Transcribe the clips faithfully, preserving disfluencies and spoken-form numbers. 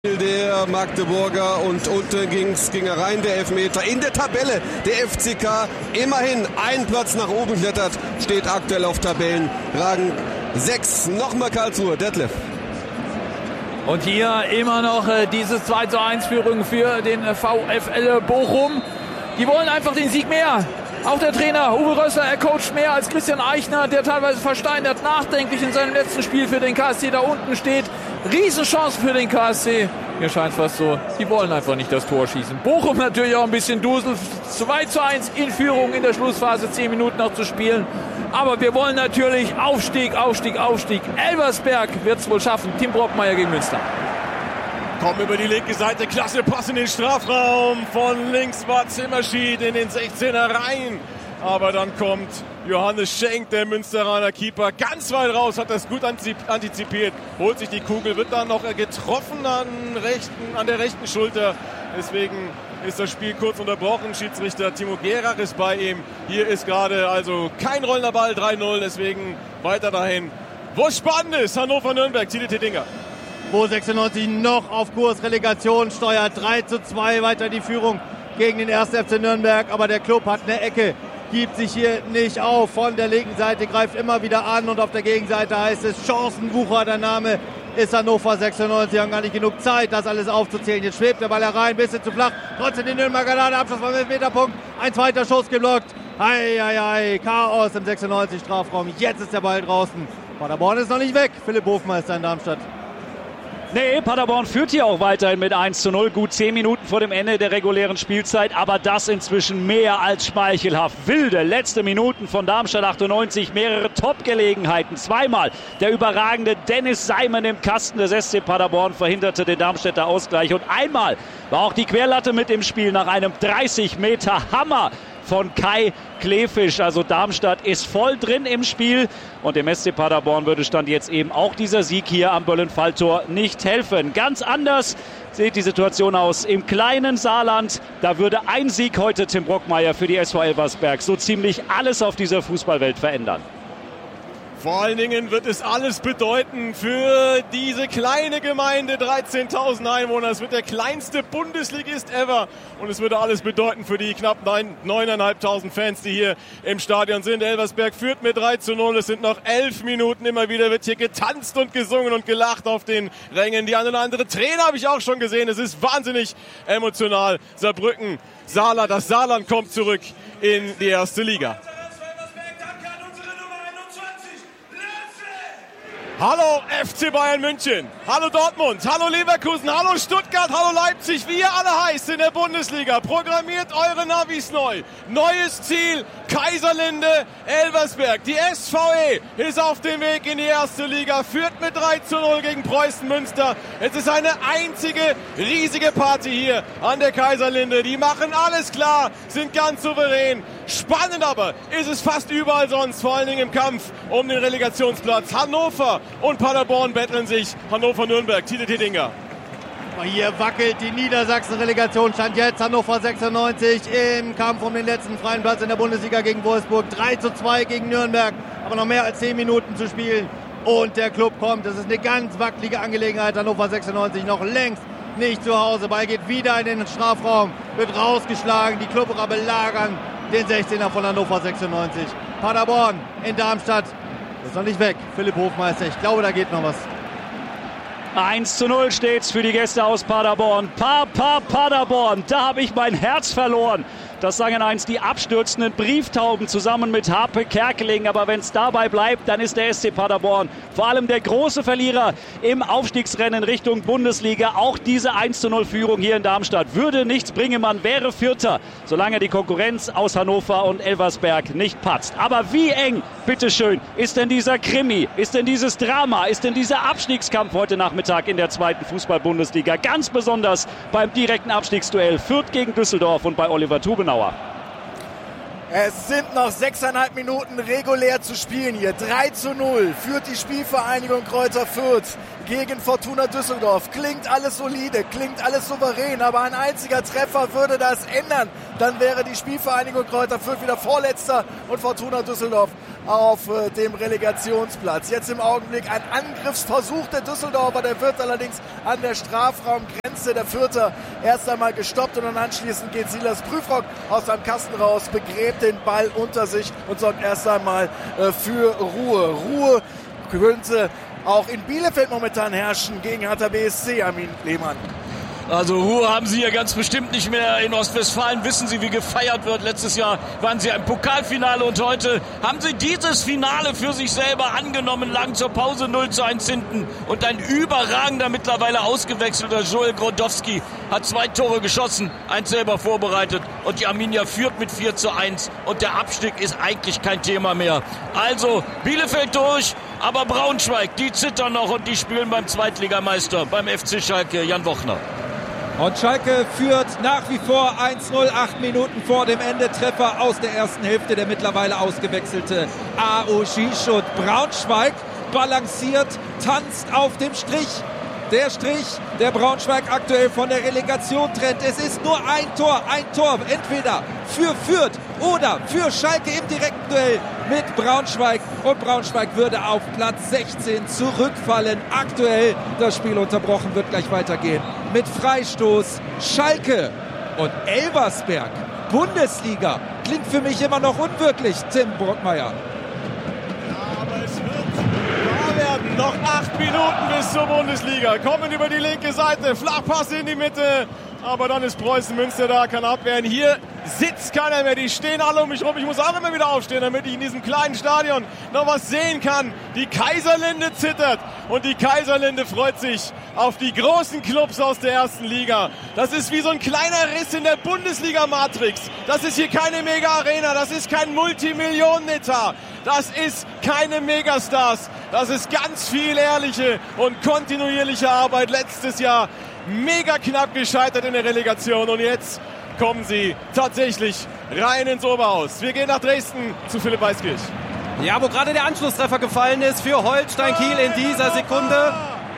Der Magdeburger und unten ging's, ging er rein, der Elfmeter. In der Tabelle der F C K immerhin einen Platz nach oben klettert, steht aktuell auf Tabellenrang sechs. Nochmal Karlsruhe, Detlef. Und hier immer noch äh, diese zwei zu eins Führung für den äh, VfL Bochum. Die wollen einfach den Sieg mehr. Auch der Trainer Uwe Rösler, er coacht mehr als Christian Eichner, der teilweise versteinert nachdenklich in seinem letzten Spiel für den K S C da unten steht. Riesenchance für den K S C. Mir scheint fast so, die wollen einfach nicht das Tor schießen. Bochum natürlich auch ein bisschen dusel. zwei zu eins in Führung in der Schlussphase, zehn Minuten noch zu spielen. Aber wir wollen natürlich Aufstieg, Aufstieg, Aufstieg. Elversberg wird es wohl schaffen. Tim Brockmeier gegen Münster. Kommen über die linke Seite, klasse Pass in den Strafraum. Von links war Zimmerschied in den sechzehner rein. Aber dann kommt Johannes Schenk, der Münsteraner Keeper, ganz weit raus, hat das gut antizipiert, holt sich die Kugel, wird dann noch getroffen an, rechten, an der rechten Schulter. Deswegen ist das Spiel kurz unterbrochen. Schiedsrichter Timo Gerach ist bei ihm. Hier ist gerade also kein rollender Ball, drei null, deswegen weiter dahin. Wo es spannend ist, Hannover-Nürnberg, Tide Tedinga. Wo sechsundneunzig noch auf Kurs, Relegation steuert, drei zu zwei weiter die Führung gegen den ersten F C Nürnberg, aber der Club hat eine Ecke, gibt sich hier nicht auf, von der linken Seite greift immer wieder an und auf der Gegenseite heißt es Chancenwucher, der Name ist Hannover sechsundneunzig, haben gar nicht genug Zeit, das alles aufzuzählen. Jetzt schwebt der Ball herein, bisschen zu flach, trotzdem die Nürnberger Lade, Abschluss beim Elfmeterpunkt, ein zweiter Schuss geblockt, hei, hei, hei, Chaos im sechsundneunzig Strafraum, jetzt ist der Ball draußen. Paderborn ist noch nicht weg, Philipp Hofmeister in Darmstadt. Nee, Paderborn führt hier auch weiterhin mit eins zu null. Gut zehn Minuten vor dem Ende der regulären Spielzeit. Aber das inzwischen mehr als schmeichelhaft. Wilde letzte Minuten von Darmstadt achtundneunzig. Mehrere Top-Gelegenheiten. Zweimal der überragende Dennis Seimen im Kasten des S C Paderborn verhinderte den Darmstädter Ausgleich. Und einmal war auch die Querlatte mit im Spiel nach einem dreißig Meter Hammer von Kai Kleefisch. Also Darmstadt ist voll drin im Spiel und dem S C Paderborn würde Stand jetzt eben auch dieser Sieg hier am Böllen-Falltor nicht helfen. Ganz anders sieht die Situation aus im kleinen Saarland. Da würde ein Sieg heute, Tim Brockmeier, für die S V Elversberg so ziemlich alles auf dieser Fußballwelt verändern. Vor allen Dingen wird es alles bedeuten für diese kleine Gemeinde, dreizehntausend Einwohner. Es wird der kleinste Bundesligist ever und es würde alles bedeuten für die knapp neuntausendfünfhundert Fans, die hier im Stadion sind. Elversberg führt mit drei zu null. Es sind noch elf Minuten. Immer wieder wird hier getanzt und gesungen und gelacht auf den Rängen. Die eine oder andere Träne habe ich auch schon gesehen. Es ist wahnsinnig emotional. Saarbrücken, Saarland, das Saarland kommt zurück in die erste Liga. Hallo F C Bayern München, hallo Dortmund, hallo Leverkusen, hallo Stuttgart, hallo Leipzig, wie ihr alle heißt in der Bundesliga. Programmiert eure Navis neu. Neues Ziel, Kaiserlinde, Elversberg. Die S V E ist auf dem Weg in die erste Liga, führt mit drei zu null gegen Preußen Münster. Es ist eine einzige riesige Party hier an der Kaiserlinde. Die machen alles klar, sind ganz souverän. Spannend aber ist es fast überall sonst, vor allen Dingen im Kampf um den Relegationsplatz. Hannover und Paderborn betteln sich. Hannover-Nürnberg, Tide Tedinga. Hier wackelt die Niedersachsen-Relegation, stand jetzt Hannover sechsundneunzig im Kampf um den letzten freien Platz in der Bundesliga gegen Wolfsburg. drei zu zwei gegen Nürnberg, aber noch mehr als zehn Minuten zu spielen. Und der Club kommt, das ist eine ganz wackelige Angelegenheit. Hannover sechsundneunzig noch längst nicht zu Hause. Ball geht wieder in den Strafraum, wird rausgeschlagen. Die Klubberer belagern den sechzehner von Hannover sechsundneunzig. Paderborn in Darmstadt ist noch nicht weg. Philipp Hofmeister, ich glaube, da geht noch was. eins zu null steht's für die Gäste aus Paderborn. Papa Paderborn, da habe ich mein Herz verloren. Das sagen einst die abstürzenden Brieftauben zusammen mit Harpe Kerkeling. Aber wenn es dabei bleibt, dann ist der S C Paderborn vor allem der große Verlierer im Aufstiegsrennen Richtung Bundesliga. Auch diese eins zu null Führung hier in Darmstadt würde nichts bringen. Man wäre Vierter, solange die Konkurrenz aus Hannover und Elversberg nicht patzt. Aber wie eng, bitteschön, ist denn dieser Krimi, ist denn dieses Drama, ist denn dieser Abstiegskampf heute Nachmittag in der zweiten Fußball-Bundesliga? Ganz besonders beim direkten Abstiegsduell Fürth gegen Düsseldorf und bei Oliver Tubenauer. Es sind noch sechseinhalb Minuten regulär zu spielen hier. drei zu null führt die Spielvereinigung Kräuter Fürth gegen Fortuna Düsseldorf. Klingt alles solide, klingt alles souverän, aber ein einziger Treffer würde das ändern. Dann wäre die Spielvereinigung Kräuter Fürth wieder Vorletzter und Fortuna Düsseldorf auf äh, dem Relegationsplatz. Jetzt im Augenblick ein Angriffsversuch der Düsseldorfer, der wird allerdings an der Strafraumgrenze der Fürther erst einmal gestoppt und dann anschließend geht Silas Prüfrock aus seinem Kasten raus, begräbt den Ball unter sich und sorgt erst einmal äh, für Ruhe. Ruhe könnte auch in Bielefeld momentan herrschen gegen Hertha B S C, Armin Lehmann. Also Ruhe haben sie hier ganz bestimmt nicht mehr. In Ostwestfalen wissen sie, wie gefeiert wird. Letztes Jahr waren sie im Pokalfinale und heute haben sie dieses Finale für sich selber angenommen, lagen zur Pause null zu eins hinten. Und ein überragender, mittlerweile ausgewechselter Joel Grodowski hat zwei Tore geschossen, eins selber vorbereitet. Und die Arminia führt mit vier zu eins. Und der Abstieg ist eigentlich kein Thema mehr. Also Bielefeld durch, aber Braunschweig, die zittern noch und die spielen beim Zweitligameister, beim F C Schalke, Jan Wochner. Und Schalke führt nach wie vor eins null, acht Minuten vor dem Ende. Treffer aus der ersten Hälfte, der mittlerweile ausgewechselte Aoshi Schut. Braunschweig balanciert, tanzt auf dem Strich. Der Strich, der Braunschweig aktuell von der Relegation trennt. Es ist nur ein Tor, ein Tor, entweder für Fürth oder für Schalke im direkten Duell mit Braunschweig. Und Braunschweig würde auf Platz sechzehn zurückfallen. Aktuell das Spiel unterbrochen, wird gleich weitergehen mit Freistoß Schalke und Elversberg. Bundesliga klingt für mich immer noch unwirklich, Tim Brockmeier. Werden. Noch acht Minuten bis zur Bundesliga. Kommen über die linke Seite. Flachpass in die Mitte. Aber dann ist Preußen Münster da, kann abwehren. Hier sitzt keiner mehr. Die stehen alle um mich rum. Ich muss auch immer wieder aufstehen, damit ich in diesem kleinen Stadion noch was sehen kann. Die Kaiserlinde zittert. Und die Kaiserlinde freut sich auf die großen Clubs aus der ersten Liga. Das ist wie so ein kleiner Riss in der Bundesliga-Matrix. Das ist hier keine Mega-Arena. Das ist kein Multimillionen-Etat. Das ist keine Megastars. Das ist ganz viel ehrliche und kontinuierliche Arbeit. Letztes Jahr mega knapp gescheitert in der Relegation. Und jetzt kommen sie tatsächlich rein ins Oberhaus. Wir gehen nach Dresden zu Philipp Weiskirch. Ja, wo gerade der Anschlusstreffer gefallen ist für Holstein Kiel in dieser Sekunde.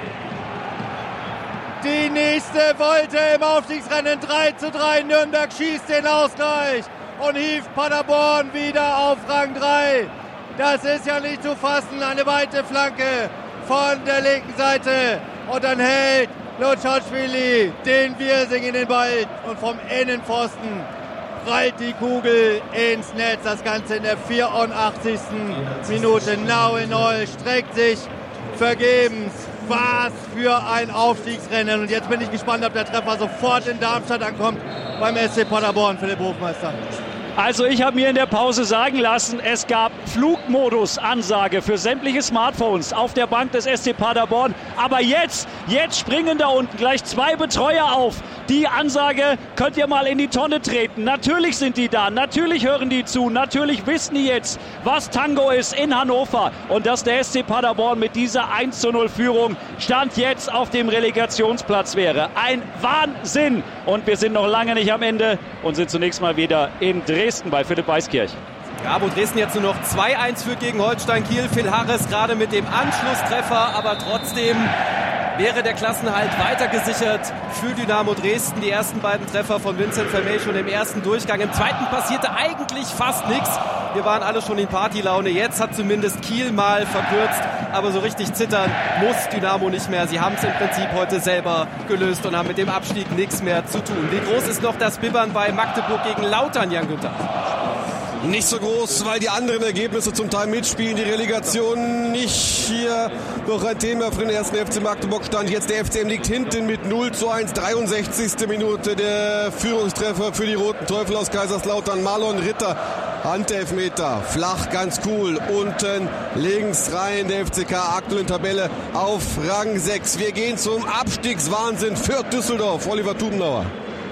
Die nächste Wolte im Aufstiegsrennen. drei zu drei. Nürnberg schießt den Ausgleich und hieft Paderborn wieder auf Rang drei. Das ist ja nicht zu fassen. Eine weite Flanke von der linken Seite. Und dann hält Lutschatschwili den Wirsing in den Ball. Und vom Innenpfosten prallt die Kugel ins Netz. Das Ganze in der vierundachtzigsten Minute. null null streckt sich vergebens. Was für ein Aufstiegsrennen. Und jetzt bin ich gespannt, ob der Treffer sofort in Darmstadt ankommt beim S C Paderborn, Philipp Hofmeister. Also ich habe mir in der Pause sagen lassen, es gab Flugmodus-Ansage für sämtliche Smartphones auf der Bank des S C Paderborn. Aber jetzt, jetzt springen da unten gleich zwei Betreuer auf. Die Ansage könnt ihr mal in die Tonne treten. Natürlich sind die da, natürlich hören die zu, natürlich wissen die jetzt, was Tango ist in Hannover. Und dass der S C Paderborn mit dieser eins zu null Führung Stand jetzt auf dem Relegationsplatz wäre. Ein Wahnsinn! Und wir sind noch lange nicht am Ende und sind zunächst mal wieder in Dresden bei Philipp Weiskirch. Ja, wo Dresden jetzt nur noch zwei eins führt gegen Holstein Kiel. Phil Harris gerade mit dem Anschlusstreffer, aber trotzdem wäre der Klassenhalt weiter gesichert für Dynamo Dresden. Die ersten beiden Treffer von Vincent Vermey schon im ersten Durchgang. Im zweiten passierte eigentlich fast nichts. Wir waren alle schon in Partylaune. Jetzt hat zumindest Kiel mal verkürzt. Aber so richtig zittern muss Dynamo nicht mehr. Sie haben es im Prinzip heute selber gelöst und haben mit dem Abstieg nichts mehr zu tun. Wie groß ist noch das Bibbern bei Magdeburg gegen Lautern, Jan Günther? Nicht so groß, weil die anderen Ergebnisse zum Teil mitspielen. Die Relegation nicht hier noch ein Thema für den ersten F C Magdeburg stand. Jetzt der F C M liegt hinten mit null zu eins. dreiundsechzigste Minute der Führungstreffer für die Roten Teufel aus Kaiserslautern. Marlon Ritter, Handelfmeter, flach, ganz cool. Unten links rein der F C K, aktuelle Tabelle auf Rang sechs. Wir gehen zum Abstiegswahnsinn. Fürth Düsseldorf, Oliver Tubenauer.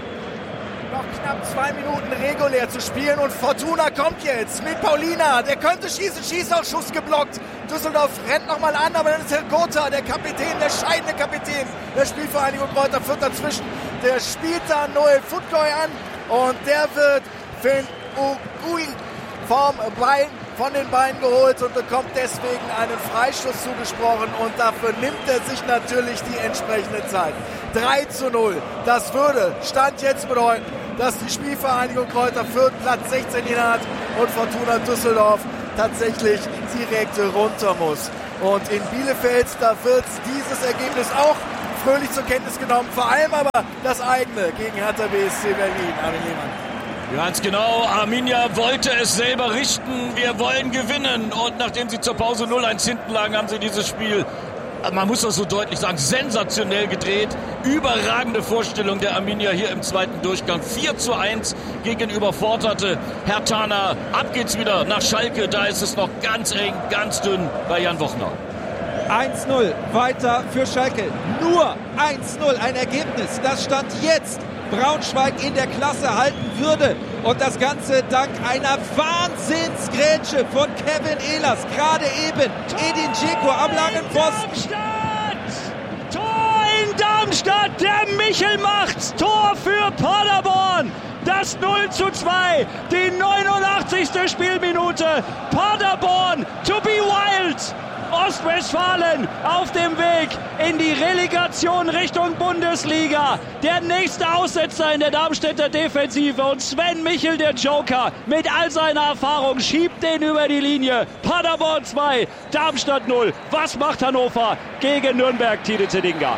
Noch knapp zwei Minuten regulär zu spielen und Fortuna kommt jetzt mit Paulina. Der könnte schießen, Schießausschuss geblockt. Düsseldorf rennt nochmal an, aber dann ist Herr Gotha, der Kapitän, der scheidende Kapitän der Spielvereinigung Kräuter Fürth dazwischen. Der spielt da Noel Futgoy an und der wird Finn Ugui vom Bein von den Beinen geholt und bekommt deswegen einen Freistoß zugesprochen und dafür nimmt er sich natürlich die entsprechende Zeit. drei zu null. Das würde Stand jetzt bedeuten, dass die Spielvereinigung Kräuter Fürth Platz sechzehn innehat und Fortuna Düsseldorf tatsächlich direkt runter muss. Und in Bielefeld, da wird dieses Ergebnis auch fröhlich zur Kenntnis genommen, vor allem aber das eigene gegen Hertha B S C Berlin. Armin Lehmann. Ganz genau, Arminia wollte es selber richten, wir wollen gewinnen und nachdem sie zur Pause null eins hinten lagen, haben sie dieses Spiel, man muss das so deutlich sagen, sensationell gedreht. Überragende Vorstellung der Arminia hier im zweiten Durchgang. vier zu eins gegen überforderte Herthaner. Ab geht's wieder nach Schalke, da ist es noch ganz eng, ganz dünn bei Jan Wochner. eins null weiter für Schalke. Nur eins null, ein Ergebnis, das Stand jetzt Braunschweig in der Klasse halten würde. Und das Ganze dank einer Wahnsinnsgrätsche von Kevin Ehlers. Gerade eben Edin Dzeko am langen Pfosten. Darmstadt! Tor in Darmstadt! Der Michel macht's! Tor für Paderborn! Das null zu zwei, die neunundachtzigste Spielminute. Paderborn to be wild! Ostwestfalen auf dem Weg in die Relegation Richtung Bundesliga. Der nächste Aussetzer in der Darmstädter Defensive und Sven Michel, der Joker, mit all seiner Erfahrung schiebt den über die Linie. Paderborn zwei, Darmstadt null. Was macht Hannover gegen Nürnberg, Tide Zedinga?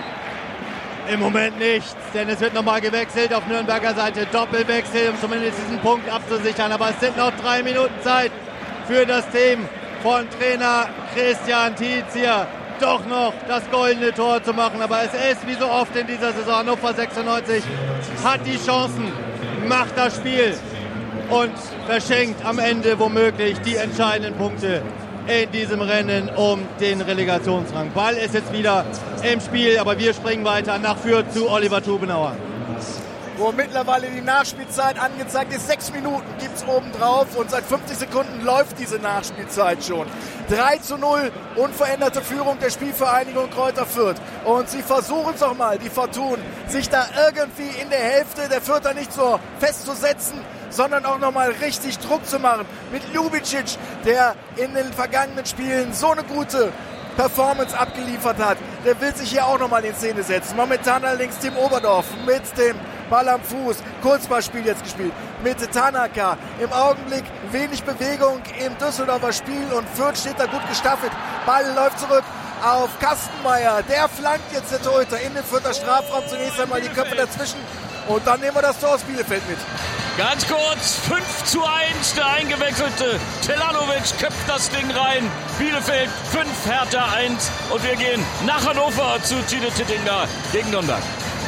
Im Moment nichts, denn es wird nochmal gewechselt auf Nürnberger Seite. Doppelwechsel, um zumindest diesen Punkt abzusichern. Aber es sind noch drei Minuten Zeit für das Team von Trainer Christian Tietz hier doch noch das goldene Tor zu machen. Aber es ist wie so oft in dieser Saison, Hannover sechsundneunzig hat die Chancen, macht das Spiel und verschenkt am Ende womöglich die entscheidenden Punkte in diesem Rennen um den Relegationsrang. Ball ist jetzt wieder im Spiel, aber wir springen weiter nach Fürth zu Oliver Tubenauer. Wo mittlerweile die Nachspielzeit angezeigt ist. Sechs Minuten gibt es oben drauf und seit fünfzig Sekunden läuft diese Nachspielzeit schon. drei zu null, unveränderte Führung der Spielvereinigung Kräuter Fürth. Und sie versuchen es auch mal, die Fortun, sich da irgendwie in der Hälfte der Fürther nicht so festzusetzen, sondern auch nochmal richtig Druck zu machen. Mit Ljubicic, der in den vergangenen Spielen so eine gute Performance abgeliefert hat. Der will sich hier auch nochmal in Szene setzen. Momentan allerdings Tim Oberdorf mit dem Ball am Fuß. Kurzballspiel jetzt gespielt mit Tanaka. Im Augenblick wenig Bewegung im Düsseldorfer Spiel und Fürth steht da gut gestaffelt. Ball läuft zurück auf Kastenmeier. Der flankt jetzt der Torhüter in den Fürther Strafraum. Zunächst einmal die Köpfe dazwischen und dann nehmen wir das Tor aus Bielefeld mit. Ganz kurz, fünf zu eins, der eingewechselte Telanovic köpft das Ding rein. Bielefeld fünf, Hertha eins und wir gehen nach Hannover zu Tide Zedinga gegen Nürnberg.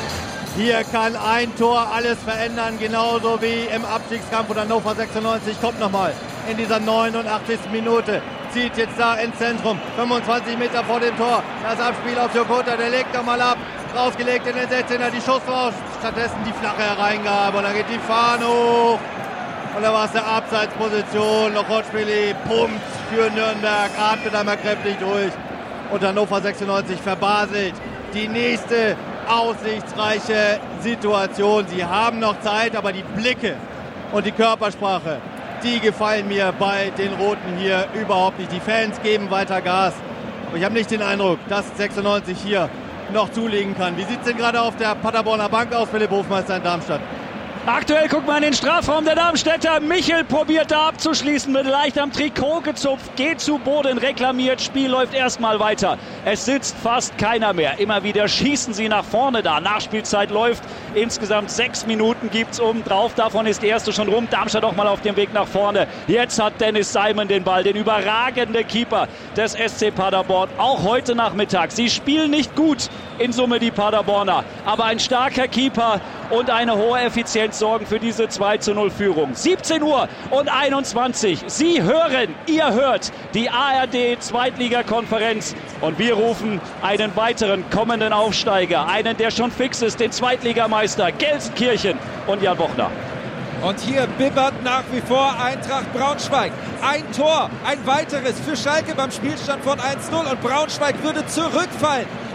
Hier kann ein Tor alles verändern, genauso wie im Abstiegskampf. Und Hannover sechsundneunzig kommt nochmal in dieser neunundachtzigsten Minute. Zieht jetzt da ins Zentrum, fünfundzwanzig Meter vor dem Tor. Das Abspiel auf Jokota, der legt nochmal ab. Rausgelegt in den sechzehner, die Schuss raus. Stattdessen die flache Hereingabe und dann geht die Fahne hoch. Und da war es eine Abseitsposition. Lochotschwili pumpt für Nürnberg, atmet einmal kräftig durch. Und Hannover sechsundneunzig verbaselt die nächste aussichtsreiche Situation. Sie haben noch Zeit, aber die Blicke und die Körpersprache, die gefallen mir bei den Roten hier überhaupt nicht. Die Fans geben weiter Gas. Aber ich habe nicht den Eindruck, dass sechsundneunzig hier noch zulegen kann. Wie sieht es denn gerade auf der Paderborner Bank aus, Philipp Hofmeister in Darmstadt? Aktuell guckt man in den Strafraum der Darmstädter. Michel probiert da abzuschließen, mit leicht am Trikot gezupft, geht zu Boden, reklamiert, Spiel läuft erstmal weiter. Es sitzt fast keiner mehr. Immer wieder schießen sie nach vorne da. Nachspielzeit läuft. Insgesamt sechs Minuten gibt es obendrauf. Davon ist die erste schon rum. Darmstadt auch mal auf dem Weg nach vorne. Jetzt hat Dennis Simon den Ball, den überragenden Keeper des S C Paderborn. Auch heute Nachmittag. Sie spielen nicht gut in Summe, die Paderborner. Aber ein starker Keeper und eine hohe Effizienz sorgen für diese zwei zu null Führung. siebzehn Uhr und einundzwanzig. Sie hören, ihr hört die A R D Zweitligakonferenz und wir rufen einen weiteren kommenden Aufsteiger, einen, der schon fix ist, den Zweitligameister Gelsenkirchen und Jan Wochner. Und hier bibbert nach wie vor Eintracht Braunschweig. Ein Tor, ein weiteres für Schalke beim Spielstand von eins null und Braunschweig würde zurückfallen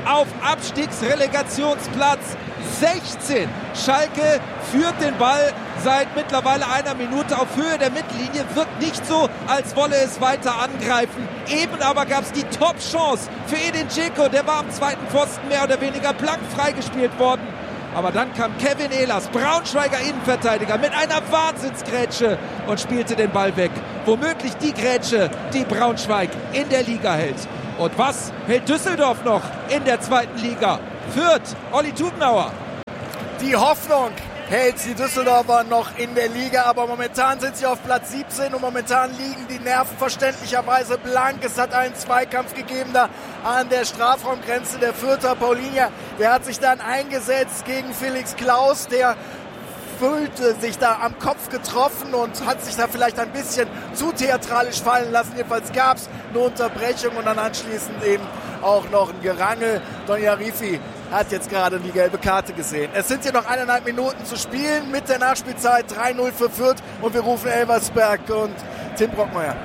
auf Abstiegsrelegationsplatz sechzehn. Schalke führt den Ball seit mittlerweile einer Minute auf Höhe der Mittellinie. Wirkt nicht so, als wolle es weiter angreifen. Eben aber gab es die Top-Chance für Edin Dzeko. Der war am zweiten Pfosten mehr oder weniger blank freigespielt worden. Aber dann kam Kevin Ehlers, Braunschweiger Innenverteidiger, mit einer Wahnsinnsgrätsche und spielte den Ball weg. Womöglich die Grätsche, die Braunschweig in der Liga hält. Und was hält Düsseldorf noch in der zweiten Liga? Fürth, Olli Tubenauer. Die Hoffnung hält die Düsseldorfer noch in der Liga, aber momentan sind sie auf Platz siebzehn und momentan liegen die Nerven verständlicherweise blank. Es hat einen Zweikampf gegeben da an der Strafraumgrenze. Der Fürther Paulinia, der hat sich dann eingesetzt gegen Felix Klaus, der fühlte sich da am Kopf getroffen und hat sich da vielleicht ein bisschen zu theatralisch fallen lassen. Jedenfalls gab es eine Unterbrechung und dann anschließend eben auch noch ein Gerangel. Donja Rifi hat jetzt gerade die gelbe Karte gesehen. Es sind hier noch eineinhalb Minuten zu spielen mit der Nachspielzeit. drei null für Fürth und wir rufen Elversberg und Tim Brockmeier.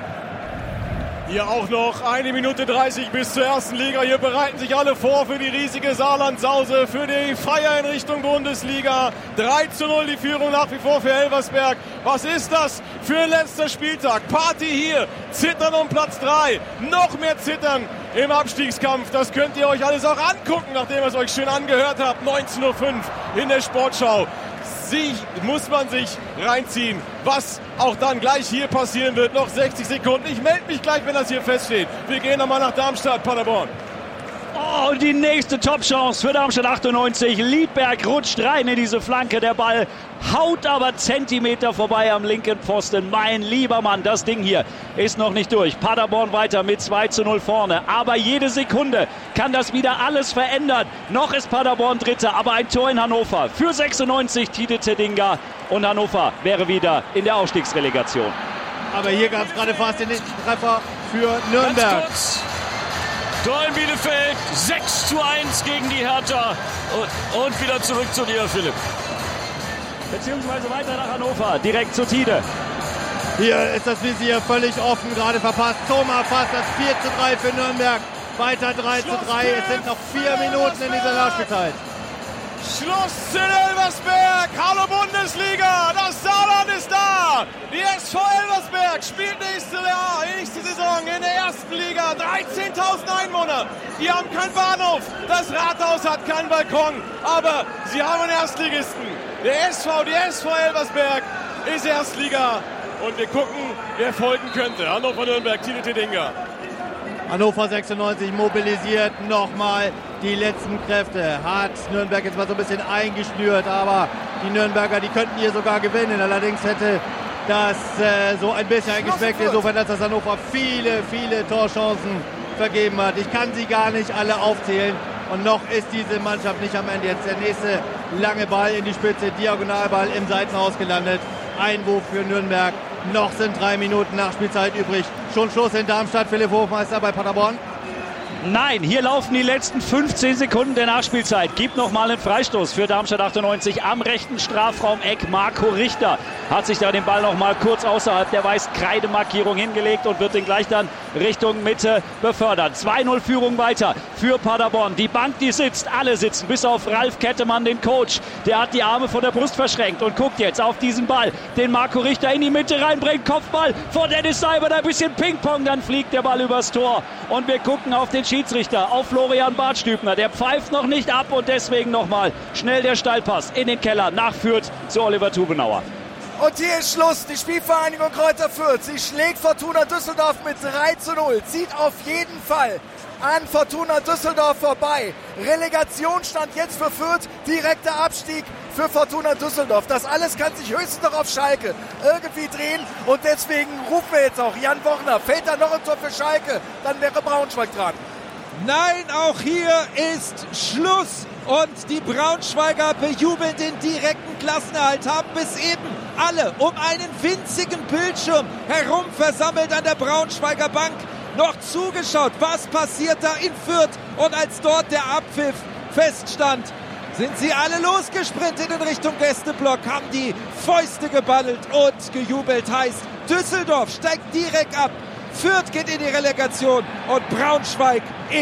Hier auch noch eine Minute dreißig bis zur ersten Liga. Hier bereiten sich alle vor für die riesige Saarland-Sause, für die Feier in Richtung Bundesliga. drei zu null die Führung nach wie vor für Elversberg. Was ist das für ein letzter Spieltag? Party hier, Zittern um Platz drei, noch mehr Zittern im Abstiegskampf. Das könnt ihr euch alles auch angucken, nachdem ihr es euch schön angehört habt. neunzehn Uhr fünf in der Sportschau. Sie muss man sich reinziehen, was auch dann gleich hier passieren wird. Noch sechzig Sekunden. Ich melde mich gleich, wenn das hier feststeht. Wir gehen nochmal nach Darmstadt, Paderborn. Oh, und die nächste Top-Chance für Darmstadt achtundneunzig. Liedberg rutscht rein in diese Flanke. Der Ball haut aber Zentimeter vorbei am linken Pfosten. Mein lieber Mann, das Ding hier ist noch nicht durch. Paderborn weiter mit zwei zu null vorne. Aber jede Sekunde kann das wieder alles verändern. Noch ist Paderborn Dritter, aber ein Tor in Hannover. Für sechsundneunzig Tite Tedinga. Und Hannover wäre wieder in der Aufstiegsrelegation. Aber hier gab es gerade fast den nächsten Treffer für Nürnberg. Tor in Bielefeld, sechs zu eins gegen die Hertha. Und, und wieder zurück zu dir, Philipp. Beziehungsweise weiter nach Hannover, direkt zu Tide. Hier ist das Visier völlig offen, gerade verpasst. Thomas fast das vier zu drei für Nürnberg. Weiter drei zu drei, es sind noch vier Minuten in dieser Nachspielzeit. Schluss in Elversberg. Hallo Bundesliga, das Saarland ist da. Die S V Elversberg spielt nächste, Jahr, nächste Saison in der ersten Liga. dreizehntausend Einwohner. Die haben keinen Bahnhof. Das Rathaus hat keinen Balkon. Aber sie haben einen Erstligisten. Der S V, die S V Elversberg ist Erstliga. Und wir gucken, wer folgen könnte. Hannover Nürnberg, Tine Tedinga. Hannover sechsundneunzig mobilisiert nochmal die letzten Kräfte. Hat Nürnberg jetzt mal so ein bisschen eingeschnürt, aber die Nürnberger, die könnten hier sogar gewinnen. Allerdings hätte das äh, so ein bisschen eingeschmeckt, insofern, dass das Hannover viele, viele Torchancen vergeben hat. Ich kann sie gar nicht alle aufzählen. Und noch ist diese Mannschaft nicht am Ende. Jetzt der nächste lange Ball in die Spitze, Diagonalball im Seitenhaus gelandet. Einwurf für Nürnberg. Noch sind drei Minuten Nachspielzeit übrig. Schon Schluss in Darmstadt. Philipp Hofmeister bei Paderborn. Nein, hier laufen die letzten fünfzehn Sekunden der Nachspielzeit. Gibt noch mal einen Freistoß für Darmstadt achtundneunzig am rechten Strafraumeck. Marco Richter hat sich da den Ball noch mal kurz außerhalb der Weiß-Kreide-Markierung hingelegt und wird den gleich dann Richtung Mitte befördert. zwei null Führung weiter für Paderborn. Die Bank, die sitzt, alle sitzen, bis auf Ralf Kettemann, den Coach. Der hat die Arme vor der Brust verschränkt und guckt jetzt auf diesen Ball, den Marco Richter in die Mitte reinbringt. Kopfball vor Dennis Seibert, ein bisschen Ping-Pong, dann fliegt der Ball übers Tor. Und wir gucken auf den Schiedsrichter, auf Florian Bartstübner. Der pfeift noch nicht ab und deswegen nochmal schnell der Steilpass in den Keller nach Fürth zu Oliver Tubenauer. Und hier ist Schluss. Die Spielvereinigung Kräuter Fürth, sie schlägt Fortuna Düsseldorf mit drei zu null. Zieht auf jeden Fall an Fortuna Düsseldorf vorbei. Relegation stand jetzt für Fürth, direkter Abstieg für Fortuna Düsseldorf. Das alles kann sich höchstens noch auf Schalke irgendwie drehen und deswegen rufen wir jetzt auch Jan Wochner. Fällt da noch ein Tor für Schalke, dann wäre Braunschweig dran. Nein, auch hier ist Schluss. Und die Braunschweiger bejubeln den direkten Klassenerhalt, haben bis eben alle um einen winzigen Bildschirm herum versammelt an der Braunschweiger Bank noch zugeschaut, was passiert da in Fürth. Und als dort der Abpfiff feststand, sind sie alle losgesprintet in Richtung Gästeblock, haben die Fäuste geballelt und gejubelt. Heißt, Düsseldorf steigt direkt ab, Fürth geht in die Relegation und Braunschweig ist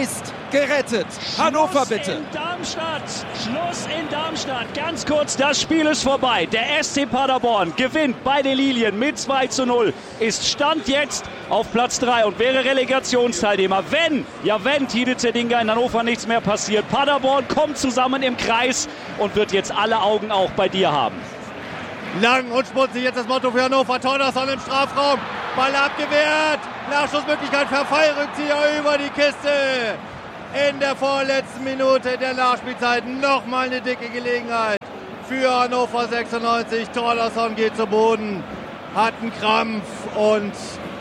gerettet. Schluss Hannover bitte. in Darmstadt. Schluss in Darmstadt. Ganz kurz, das Spiel ist vorbei. Der S C Paderborn gewinnt bei den Lilien mit zwei zu null. Ist Stand jetzt auf Platz drei und wäre Relegationsteilnehmer. Wenn, ja wenn, Tide Zedinga in Hannover nichts mehr passiert. Paderborn kommt zusammen im Kreis und wird jetzt alle Augen auch bei dir haben. Lang und schmutzig jetzt das Motto für Hannover. Tonderson im Strafraum. Ball abgewehrt. Nachschussmöglichkeit, Verfallrückzieher über die Kiste. In der vorletzten Minute der Nachspielzeit nochmal eine dicke Gelegenheit für Hannover sechsundneunzig. Tonderson geht zu Boden, hat einen Krampf und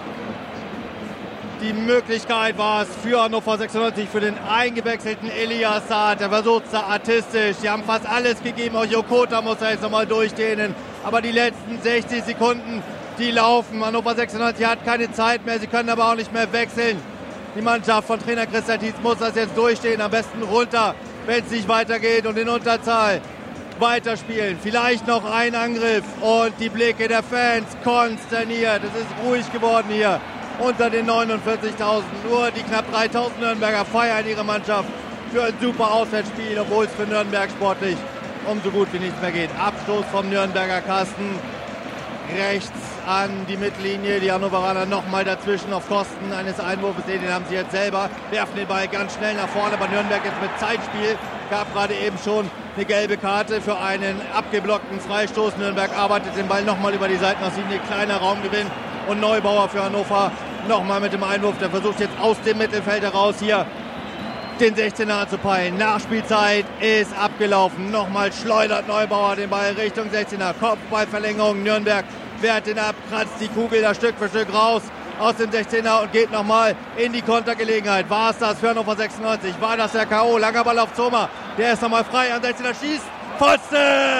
die Möglichkeit war es für Hannover sechsundneunzig, für den eingewechselten Elias Saad. Der versucht es artistisch. Die haben fast alles gegeben. Auch Jokota muss er jetzt nochmal durchdehnen. Aber die letzten sechzig Sekunden, die laufen. Hannover sechsundneunzig hat keine Zeit mehr. Sie können aber auch nicht mehr wechseln. Die Mannschaft von Trainer Christian Tietz muss das jetzt durchstehen. Am besten runter, wenn es nicht weitergeht und in Unterzahl weiterspielen. Vielleicht noch ein Angriff und die Blicke der Fans konsterniert. Es ist ruhig geworden hier unter den neunundvierzigtausend. Nur die knapp dreitausend Nürnberger feiern ihre Mannschaft für ein super Auswärtsspiel, obwohl es für Nürnberg sportlich um so gut wie nichts mehr geht. Abstoß vom Nürnberger Kasten. Rechts an die Mittellinie. Die Hannoveraner nochmal dazwischen auf Kosten eines Einwurfs. Den haben sie jetzt selber. Werfen den Ball ganz schnell nach vorne. Aber Nürnberg jetzt mit Zeitspiel. Gab gerade eben schon eine gelbe Karte für einen abgeblockten Freistoß. Nürnberg arbeitet den Ball nochmal über die Seitenlinie. Kleiner Raumgewinn. Und Neubauer für Hannover nochmal mit dem Einwurf. Der versucht jetzt aus dem Mittelfeld heraus hier den sechzehner anzupeilen. Nachspielzeit ist abgelaufen. Nochmal schleudert Neubauer den Ball Richtung sechzehner. Kopfballverlängerung. Nürnberg wehrt den ab, kratzt die Kugel da Stück für Stück raus aus dem sechzehner und geht nochmal in die Kontergelegenheit. War es das für Hannover sechsundneunzig? War das der K O? Langer Ball auf Zoma. Der ist nochmal frei an sechzehner. Schießt. Pfosten!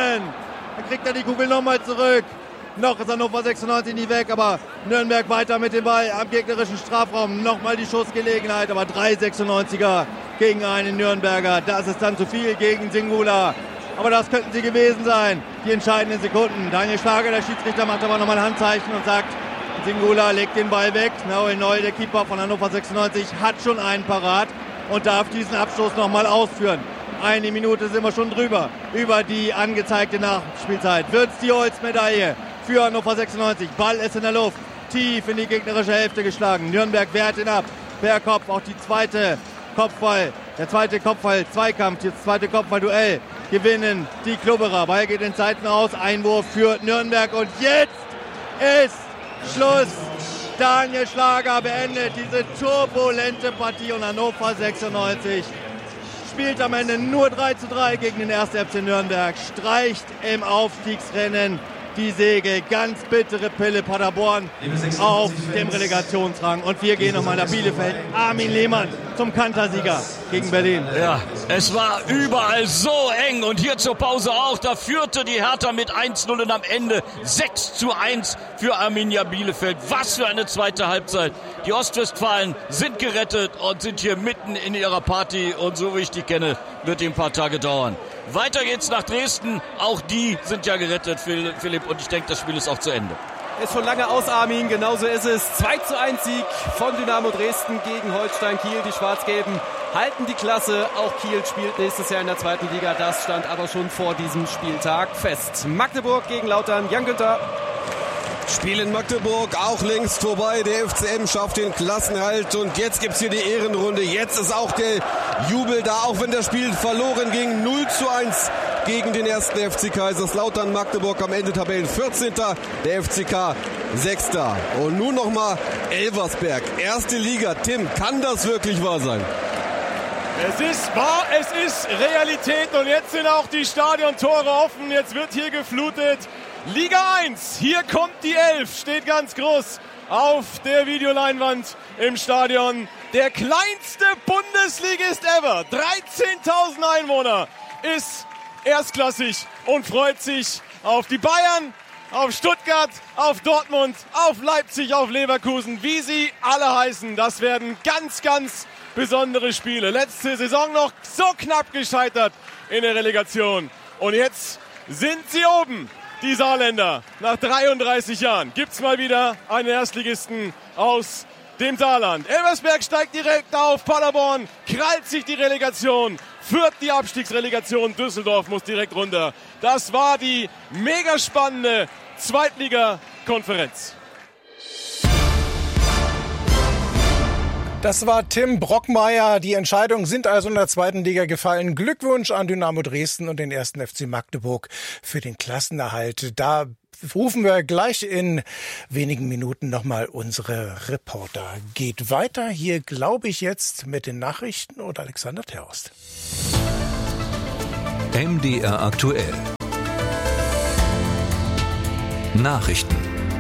Dann kriegt er die Kugel nochmal zurück. Noch ist Hannover sechsundneunzig nicht weg, aber Nürnberg weiter mit dem Ball am gegnerischen Strafraum. Nochmal die Schussgelegenheit, aber drei sechsundneunziger gegen einen Nürnberger. Das ist dann zu viel gegen Singula. Aber das könnten sie gewesen sein, die entscheidenden Sekunden. Daniel Schlager, der Schiedsrichter, macht aber nochmal ein Handzeichen und sagt, Singula legt den Ball weg. Noel Neu, der Keeper von Hannover sechsundneunzig, hat schon einen parat und darf diesen Abstoß nochmal ausführen. Eine Minute sind wir schon drüber, über die angezeigte Nachspielzeit. Wird's die Holzmedaille für Hannover sechsundneunzig. Ball ist in der Luft, tief in die gegnerische Hälfte geschlagen. Nürnberg wehrt ihn ab, per Kopf, auch die zweite Kopfball, der zweite Kopfball, Zweikampf, das zweite Kopfballduell gewinnen die Klubberer. Ball geht in Seiten aus, Einwurf für Nürnberg und jetzt ist Schluss. Daniel Schlager beendet diese turbulente Partie und Hannover sechsundneunzig spielt am Ende nur drei zu drei gegen den ersten F C Nürnberg, streicht im Aufstiegsrennen die Segel. Ganz bittere Pille Paderborn auf dem Relegationsrang. Und wir gehen nochmal nach Bielefeld. Armin Lehmann zum Kantersieger gegen Berlin. Ja, es war überall so eng und hier zur Pause auch. Da führte die Hertha mit eins null und am Ende sechs zu eins für Arminia Bielefeld. Was für eine zweite Halbzeit. Die Ostwestfalen sind gerettet und sind hier mitten in ihrer Party. Und so wie ich die kenne, wird die ein paar Tage dauern. Weiter geht's nach Dresden. Auch die sind ja gerettet, Philipp. Und ich denke, das Spiel ist auch zu Ende. Ist schon lange aus, Armin. Genauso ist es. zwei zu eins Sieg von Dynamo Dresden gegen Holstein Kiel. Die Schwarz-Gelben halten die Klasse. Auch Kiel spielt nächstes Jahr in der zweiten Liga. Das stand aber schon vor diesem Spieltag fest. Magdeburg gegen Lautern. Jan Günther. Spiel in Magdeburg auch längst vorbei. Der F C M schafft den Klassenerhalt und jetzt gibt's hier die Ehrenrunde. Jetzt ist auch der Jubel da, auch wenn das Spiel verloren ging. null zu eins gegen den ersten F C Kaiserslautern. Magdeburg am Ende Tabellen vierzehnter Der F C K sechster Und nun nochmal Elversberg. Erste Liga. Tim, kann das wirklich wahr sein? Es ist wahr, es ist Realität und jetzt sind auch die Stadiontore offen. Jetzt wird hier geflutet. Liga eins, hier kommt die Elf, steht ganz groß auf der Videoleinwand im Stadion. Der kleinste Bundesligist ever, dreizehntausend Einwohner, ist erstklassig und freut sich auf die Bayern, auf Stuttgart, auf Dortmund, auf Leipzig, auf Leverkusen, wie sie alle heißen. Das werden ganz, ganz besondere Spiele. Letzte Saison noch so knapp gescheitert in der Relegation. Und jetzt sind sie oben. Die Saarländer, nach dreiunddreißig Jahren, gibt's mal wieder einen Erstligisten aus dem Saarland. Elversberg steigt direkt auf, Paderborn krallt sich die Relegation, Fürth die Abstiegsrelegation, Düsseldorf muss direkt runter. Das war die mega spannende Zweitliga-Konferenz. Das war Tim Brockmeier. Die Entscheidungen sind also in der zweiten Liga gefallen. Glückwunsch an Dynamo Dresden und den ersten F C Magdeburg für den Klassenerhalt. Da rufen wir gleich in wenigen Minuten nochmal unsere Reporter. Geht weiter hier, glaube ich, jetzt mit den Nachrichten und Alexander Terhorst. M D R aktuell. Nachrichten.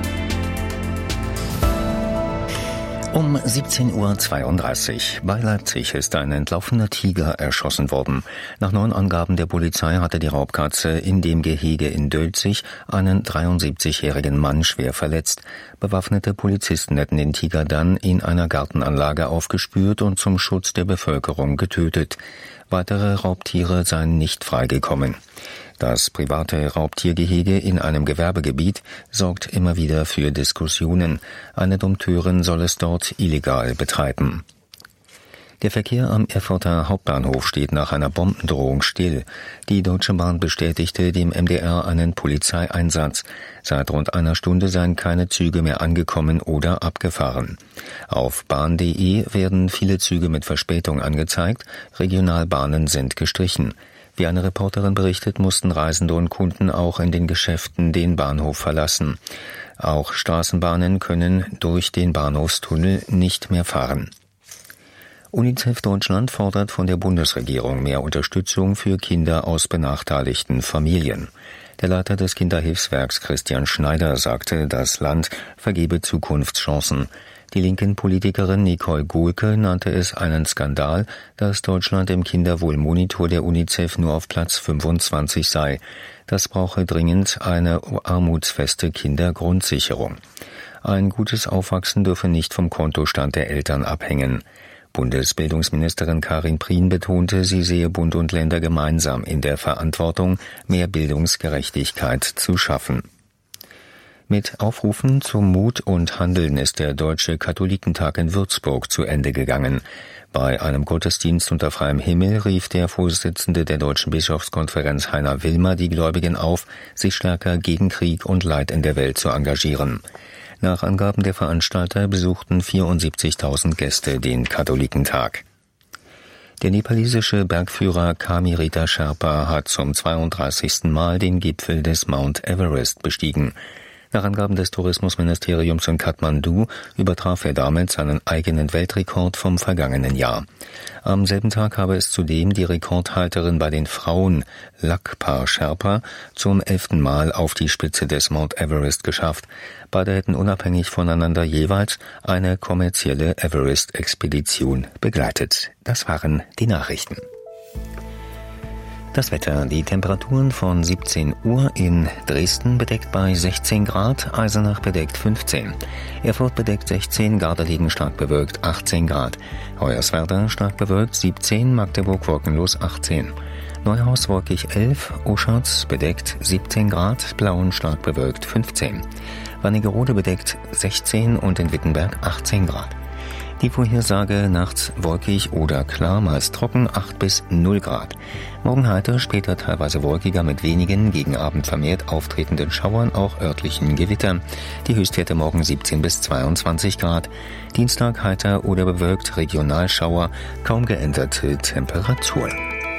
Um siebzehn Uhr zweiunddreißig. Bei Leipzig ist ein entlaufener Tiger erschossen worden. Nach neuen Angaben der Polizei hatte die Raubkatze in dem Gehege in Dölzig einen dreiundsiebzigjährigen Mann schwer verletzt. Bewaffnete Polizisten hätten den Tiger dann in einer Gartenanlage aufgespürt und zum Schutz der Bevölkerung getötet. Weitere Raubtiere seien nicht freigekommen. Das private Raubtiergehege in einem Gewerbegebiet sorgt immer wieder für Diskussionen. Eine Dompteurin soll es dort illegal betreiben. Der Verkehr am Erfurter Hauptbahnhof steht nach einer Bombendrohung still. Die Deutsche Bahn bestätigte dem M D R einen Polizeieinsatz. Seit rund einer Stunde seien keine Züge mehr angekommen oder abgefahren. Auf bahn punkt de werden viele Züge mit Verspätung angezeigt. Regionalbahnen sind gestrichen. Wie eine Reporterin berichtet, mussten Reisende und Kunden auch in den Geschäften den Bahnhof verlassen. Auch Straßenbahnen können durch den Bahnhofstunnel nicht mehr fahren. UNICEF Deutschland fordert von der Bundesregierung mehr Unterstützung für Kinder aus benachteiligten Familien. Der Leiter des Kinderhilfswerks Christian Schneider sagte, das Land vergebe Zukunftschancen. Die linken Politikerin Nicole Gohlke nannte es einen Skandal, dass Deutschland im Kinderwohlmonitor der UNICEF nur auf Platz fünfundzwanzig sei. Das brauche dringend eine armutsfeste Kindergrundsicherung. Ein gutes Aufwachsen dürfe nicht vom Kontostand der Eltern abhängen. Bundesbildungsministerin Karin Prien betonte, sie sehe Bund und Länder gemeinsam in der Verantwortung, mehr Bildungsgerechtigkeit zu schaffen. Mit Aufrufen zum Mut und Handeln ist der Deutsche Katholikentag in Würzburg zu Ende gegangen. Bei einem Gottesdienst unter freiem Himmel rief der Vorsitzende der Deutschen Bischofskonferenz Heiner Wilmer die Gläubigen auf, sich stärker gegen Krieg und Leid in der Welt zu engagieren. Nach Angaben der Veranstalter besuchten vierundsiebzigtausend Gäste den Katholikentag. Der nepalesische Bergführer Kamirita Sherpa hat zum zweiunddreißigsten Mal den Gipfel des Mount Everest bestiegen. Nach Angaben des Tourismusministeriums in Kathmandu übertraf er damit seinen eigenen Weltrekord vom vergangenen Jahr. Am selben Tag habe es zudem die Rekordhalterin bei den Frauen, Lakpa Sherpa, zum elften Mal auf die Spitze des Mount Everest geschafft. Beide hätten unabhängig voneinander jeweils eine kommerzielle Everest-Expedition begleitet. Das waren die Nachrichten. Das Wetter, die Temperaturen von siebzehn Uhr in Dresden bedeckt bei sechzehn Grad, Eisenach bedeckt fünfzehn, Erfurt bedeckt sechzehn, Gardelegen stark bewölkt achtzehn Grad, Hoyerswerda stark bewölkt siebzehn, Magdeburg wolkenlos achtzehn, Neuhaus wolkig elf, Oschatz bedeckt siebzehn Grad, Plauen stark bewölkt fünfzehn, Wernigerode bedeckt sechzehn und in Wittenberg achtzehn Grad. Die Vorhersage nachts wolkig oder klar, meist trocken, acht bis null Grad. Morgen heiter, später teilweise wolkiger mit wenigen, gegen Abend vermehrt auftretenden Schauern, auch örtlichen Gewittern. Die Höchstwerte morgen siebzehn bis zweiundzwanzig Grad. Dienstag heiter oder bewölkt, Regionalschauer, kaum geänderte Temperatur.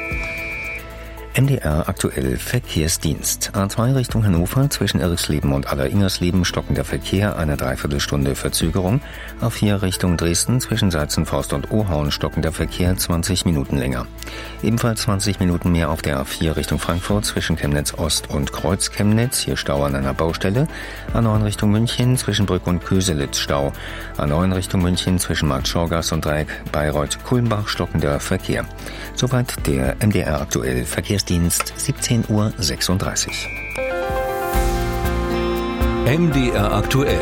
M D R aktuell Verkehrsdienst. A zwei Richtung Hannover zwischen Irxleben und Aller-Ingersleben stockender Verkehr, eine Dreiviertelstunde Verzögerung. A vier Richtung Dresden zwischen Seizenforst und Ohaun stockender Verkehr zwanzig Minuten länger. Ebenfalls zwanzig Minuten mehr auf der A vier Richtung Frankfurt zwischen Chemnitz Ost und Kreuz Chemnitz, hier Stau an einer Baustelle. A neun Richtung München zwischen Brück und Köselitz Stau. A neun Richtung München zwischen Markt Schorgas und Dreieck Bayreuth-Kulmbach stockender Verkehr. Soweit der M D R aktuell Verkehrsdienst. Dienst siebzehn Uhr sechsunddreißig. M D R aktuell.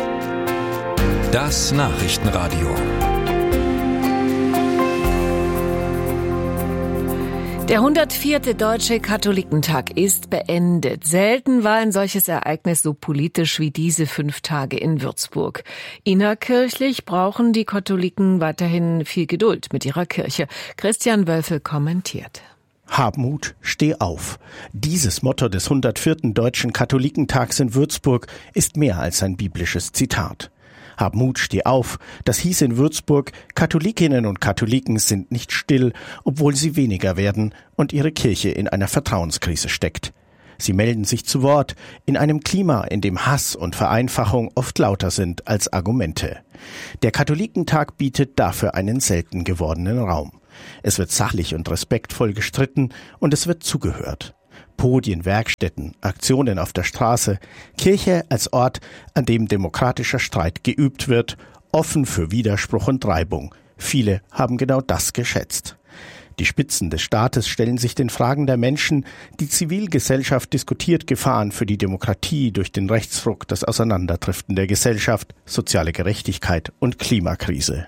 Das Nachrichtenradio. Der hundertvierte Deutsche Katholikentag ist beendet. Selten war ein solches Ereignis so politisch wie diese fünf Tage in Würzburg. Innerkirchlich brauchen die Katholiken weiterhin viel Geduld mit ihrer Kirche. Christian Wölfel kommentiert. Hab Mut, steh auf. Dieses Motto des hundertvierten Deutschen Katholikentags in Würzburg ist mehr als ein biblisches Zitat. Hab Mut, steh auf. Das hieß in Würzburg, Katholikinnen und Katholiken sind nicht still, obwohl sie weniger werden und ihre Kirche in einer Vertrauenskrise steckt. Sie melden sich zu Wort in einem Klima, in dem Hass und Vereinfachung oft lauter sind als Argumente. Der Katholikentag bietet dafür einen selten gewordenen Raum. Es wird sachlich und respektvoll gestritten und es wird zugehört. Podien, Werkstätten, Aktionen auf der Straße, Kirche als Ort, an dem demokratischer Streit geübt wird, offen für Widerspruch und Reibung. Viele haben genau das geschätzt. Die Spitzen des Staates stellen sich den Fragen der Menschen, die Zivilgesellschaft diskutiert Gefahren für die Demokratie durch den Rechtsruck, das Auseinanderdriften der Gesellschaft, soziale Gerechtigkeit und Klimakrise.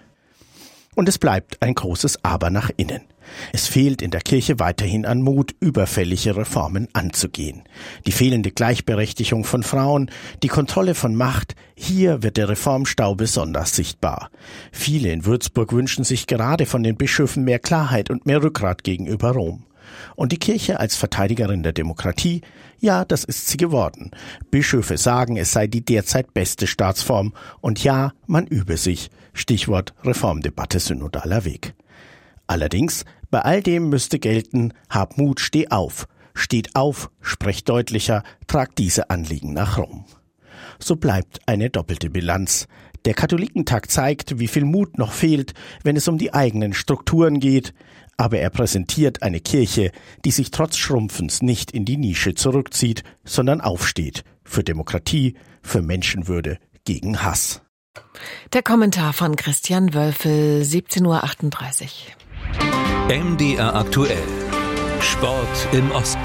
Und es bleibt ein großes Aber nach innen. Es fehlt in der Kirche weiterhin an Mut, überfällige Reformen anzugehen. Die fehlende Gleichberechtigung von Frauen, die Kontrolle von Macht, hier wird der Reformstau besonders sichtbar. Viele in Würzburg wünschen sich gerade von den Bischöfen mehr Klarheit und mehr Rückgrat gegenüber Rom. Und die Kirche als Verteidigerin der Demokratie, ja, das ist sie geworden. Bischöfe sagen, es sei die derzeit beste Staatsform und ja, man übe sich. Stichwort Reformdebatte, synodaler Weg. Allerdings, bei all dem müsste gelten, hab Mut, steh auf. Steht auf, sprecht deutlicher, tragt diese Anliegen nach Rom. So bleibt eine doppelte Bilanz. Der Katholikentag zeigt, wie viel Mut noch fehlt, wenn es um die eigenen Strukturen geht, aber er präsentiert eine Kirche, die sich trotz Schrumpfens nicht in die Nische zurückzieht, sondern aufsteht für Demokratie, für Menschenwürde, gegen Hass. Der Kommentar von Christian Wölfel, siebzehn Uhr achtunddreißig. M D R aktuell. Sport im Osten.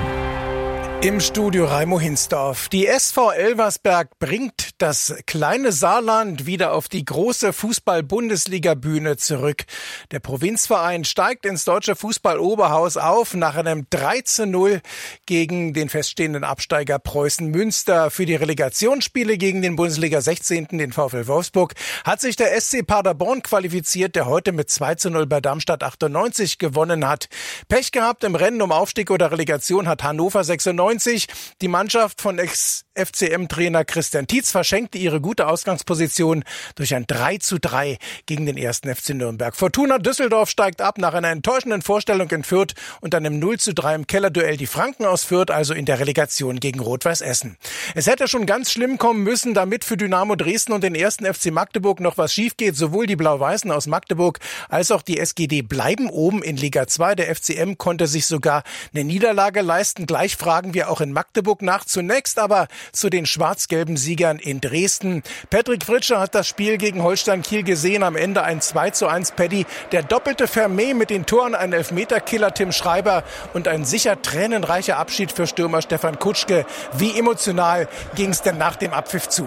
Im Studio Raimo Hinsdorf. Die S V Elversberg bringt das kleine Saarland wieder auf die große Fußball-Bundesliga-Bühne zurück. Der Provinzverein steigt ins deutsche Fußball-Oberhaus auf nach einem drei zu null gegen den feststehenden Absteiger Preußen Münster. Für die Relegationsspiele gegen den Bundesliga-sechzehnten, den VfL Wolfsburg, hat sich der S C Paderborn qualifiziert, der heute mit zwei zu null bei Darmstadt achtundneunzig gewonnen hat. Pech gehabt im Rennen um Aufstieg oder Relegation hat Hannover sechsundneunzig. Die Mannschaft von Ex-F C M-Trainer Christian Tietz verschenkte ihre gute Ausgangsposition durch ein drei zu drei gegen den ersten F C Nürnberg. Fortuna Düsseldorf steigt ab nach einer enttäuschenden Vorstellung in Fürth und einem null zu drei im Kellerduell. Die Franken aus Fürth also in der Relegation gegen Rot-Weiß Essen. Es hätte schon ganz schlimm kommen müssen, damit für Dynamo Dresden und den ersten F C Magdeburg noch was schief geht. Sowohl die Blau-Weißen aus Magdeburg als auch die S G D bleiben oben in Liga zwei. Der F C M konnte sich sogar eine Niederlage leisten. Gleich fragen wir auch in Magdeburg nach. Zunächst aber zu den schwarz-gelben Siegern in Dresden. Patrick Fritsche hat das Spiel gegen Holstein Kiel gesehen. Am Ende ein zwei zu eins Paddy. Der doppelte Vermeer mit den Toren, ein Elfmeterkiller Tim Schreiber und ein sicher tränenreicher Abschied für Stürmer Stefan Kutschke. Wie emotional ging es denn nach dem Abpfiff zu?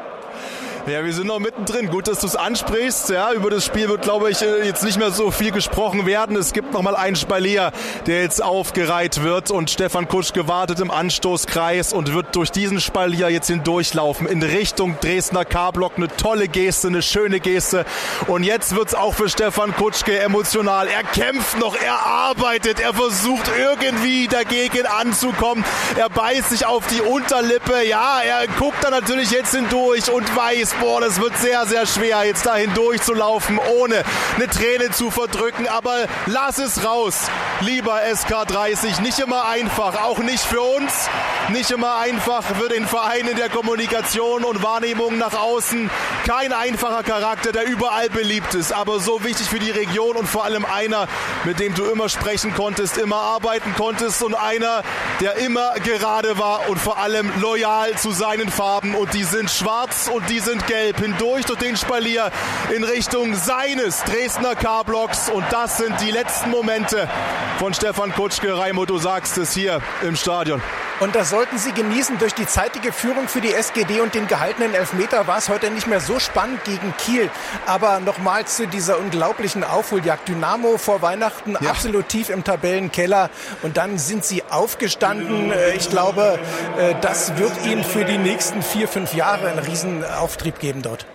Ja, wir sind noch mittendrin. Gut, dass du es ansprichst. Ja, über das Spiel wird, glaube ich, jetzt nicht mehr so viel gesprochen werden. Es gibt noch mal einen Spalier, der jetzt aufgereiht wird. Und Stefan Kutschke wartet im Anstoßkreis und wird durch diesen Spalier jetzt hindurchlaufen in Richtung Dresdner K-Block. Eine tolle Geste, eine schöne Geste. Und jetzt wird's auch für Stefan Kutschke emotional. Er kämpft noch, er arbeitet, er versucht irgendwie dagegen anzukommen. Er beißt sich auf die Unterlippe. Ja, er guckt da natürlich jetzt hindurch und weiß, boah, das wird sehr, sehr schwer, jetzt da hindurch zu laufen, ohne eine Träne zu verdrücken. Aber lass es raus, lieber S K dreißig. Nicht immer einfach, auch nicht für uns. Nicht immer einfach für den Verein in der Kommunikation und Wahrnehmung nach außen. Kein einfacher Charakter, der überall beliebt ist, aber so wichtig für die Region und vor allem einer, mit dem du immer sprechen konntest, immer arbeiten konntest und einer, der immer gerade war und vor allem loyal zu seinen Farben. Und die sind schwarz und die sind gelb, hindurch durch den Spalier in Richtung seines Dresdner K-Blocks. Und das sind die letzten Momente von Stefan Kutschke. Raimo, du sagst es hier im Stadion. Und das sollten sie genießen. Durch die zeitige Führung für die S G D und den gehaltenen Elfmeter war es heute nicht mehr so spannend gegen Kiel. Aber nochmals zu dieser unglaublichen Aufholjagd. Dynamo vor Weihnachten ja. absolut tief im Tabellenkeller. Und dann sind sie aufgestanden. Ich glaube, das wird ihnen für die nächsten vier, fünf Jahre einen riesen Auftrieb geben dort.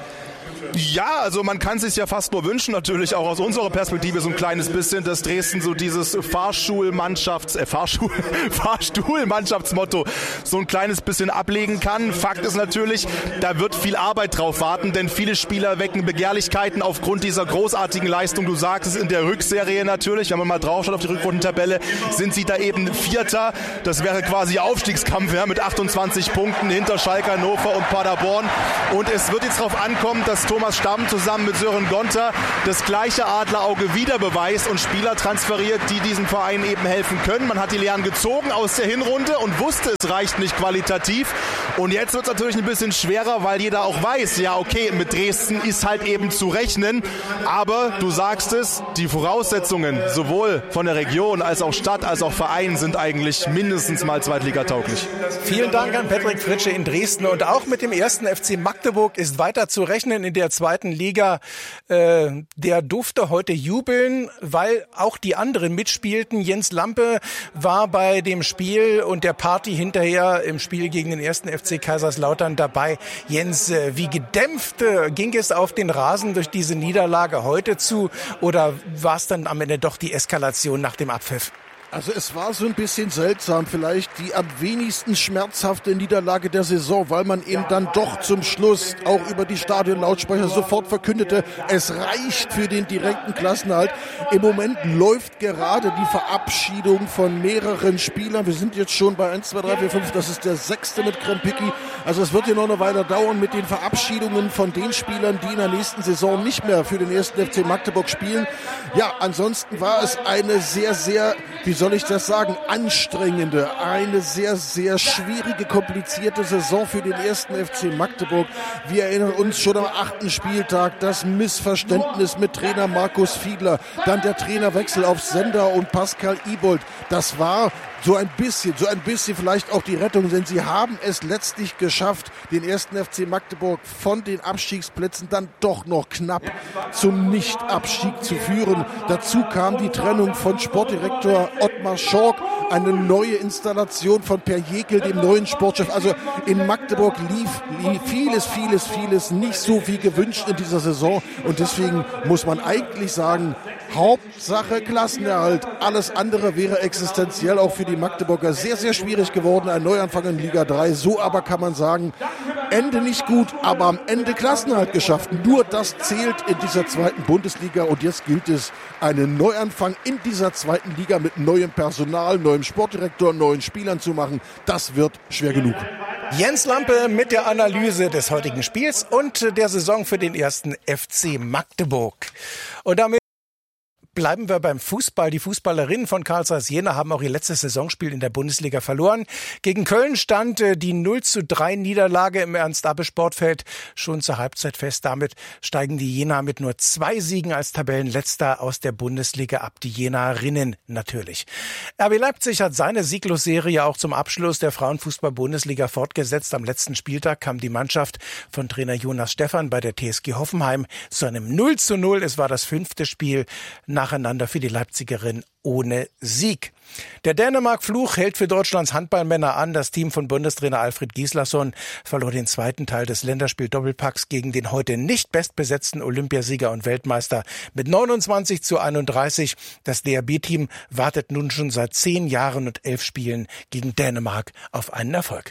Ja, also man kann es sich ja fast nur wünschen, natürlich auch aus unserer Perspektive so ein kleines bisschen, dass Dresden so dieses Fahrschulmannschafts, äh, Fahrschul, Fahrstuhlmannschaftsmotto so ein kleines bisschen ablegen kann. Fakt ist natürlich, da wird viel Arbeit drauf warten, denn viele Spieler wecken Begehrlichkeiten aufgrund dieser großartigen Leistung. Du sagst es in der Rückserie natürlich, wenn man mal drauf schaut auf die Rückrundentabelle, sind sie da eben Vierter. Das wäre quasi Aufstiegskampf, ja, mit achtundzwanzig Punkten hinter Schalke, Hannover und Paderborn. Und es wird jetzt darauf ankommen, dass Thomas Stamm zusammen mit Sören Gonter das gleiche Adlerauge wieder beweist und Spieler transferiert, die diesem Verein eben helfen können. Man hat die Lehren gezogen aus der Hinrunde und wusste, es reicht nicht qualitativ. Und jetzt wird es natürlich ein bisschen schwerer, weil jeder auch weiß, ja okay, mit Dresden ist halt eben zu rechnen. Aber du sagst es, die Voraussetzungen sowohl von der Region als auch Stadt als auch Verein sind eigentlich mindestens mal zweitligatauglich. Vielen Dank an Patrick Fritsche in Dresden. Und auch mit dem ersten F C Magdeburg ist weiter zu rechnen in der zweiten Liga. Äh, der durfte heute jubeln, weil auch die anderen mitspielten. Jens Lampe war bei dem Spiel und der Party hinterher im Spiel gegen den ersten F C Kaiserslautern dabei. Jens, äh, wie gedämpft äh, ging es auf den Rasen durch diese Niederlage heute zu? Oder war es dann am Ende doch die Eskalation nach dem Abpfiff? Also es war so ein bisschen seltsam, vielleicht die am wenigsten schmerzhafte Niederlage der Saison, weil man eben dann doch zum Schluss auch über die Stadionlautsprecher sofort verkündete, es reicht für den direkten Klassenerhalt. Im Moment läuft gerade die Verabschiedung von mehreren Spielern. Wir sind jetzt schon bei eins, zwei, drei, vier, fünf, das ist der sechste mit Krempicki. Also es wird hier noch eine Weile dauern mit den Verabschiedungen von den Spielern, die in der nächsten Saison nicht mehr für den ersten F C Magdeburg spielen. Ja, ansonsten war es eine sehr, sehr, wie soll ich das sagen, anstrengende, eine sehr, sehr schwierige, komplizierte Saison für den ersten F C Magdeburg. Wir erinnern uns schon am achten Spieltag das Missverständnis mit Trainer Markus Fiedler, dann der Trainerwechsel auf Sender und Pascal Ibold. Das war so ein bisschen, so ein bisschen vielleicht auch die Rettung, denn sie haben es letztlich geschafft, den ersten F C Magdeburg von den Abstiegsplätzen dann doch noch knapp zum Nicht-Abstieg zu führen. Dazu kam die Trennung von Sportdirektor Ottmar Schork, eine neue Installation von Per Jekel, dem neuen Sportchef. Also in Magdeburg lief, lief vieles, vieles, vieles nicht so wie gewünscht in dieser Saison und deswegen muss man eigentlich sagen, Hauptsache Klassenerhalt. Alles andere wäre existenziell auch für die Magdeburger sehr, sehr schwierig geworden. Ein Neuanfang in Liga drei. So aber kann man sagen, Ende nicht gut, aber am Ende Klassenerhalt geschafft. Nur das zählt in dieser zweiten Bundesliga und jetzt gilt es, einen Neuanfang in dieser zweiten Liga mit neuem Personal, neuem Sportdirektor, neuen Spielern zu machen. Das wird schwer genug. Jens Lampe mit der Analyse des heutigen Spiels und der Saison für den ersten F C Magdeburg. Und damit bleiben wir beim Fußball. Die Fußballerinnen von Carl Zeiss Jena haben auch ihr letztes Saisonspiel in der Bundesliga verloren. Gegen Köln stand die null zu drei Niederlage im Ernst-Abbe-Sportfeld schon zur Halbzeit fest. Damit steigen die Jena mit nur zwei Siegen als Tabellenletzter aus der Bundesliga ab. Die Jenerinnen natürlich. R B Leipzig hat seine Sieglosserie auch zum Abschluss der Frauenfußball-Bundesliga fortgesetzt. Am letzten Spieltag kam die Mannschaft von Trainer Jonas Stephan bei der T S G Hoffenheim zu einem null zu null. Es war das fünfte Spiel nach nacheinander für die Leipzigerin ohne Sieg. Der Dänemark-Fluch hält für Deutschlands Handballmänner an. Das Team von Bundestrainer Alfred Gislason verlor den zweiten Teil des Länderspiel-Doppelpacks gegen den heute nicht bestbesetzten Olympiasieger und Weltmeister mit neunundzwanzig zu einunddreißig. Das D R B-Team wartet nun schon seit zehn Jahren und elf Spielen gegen Dänemark auf einen Erfolg.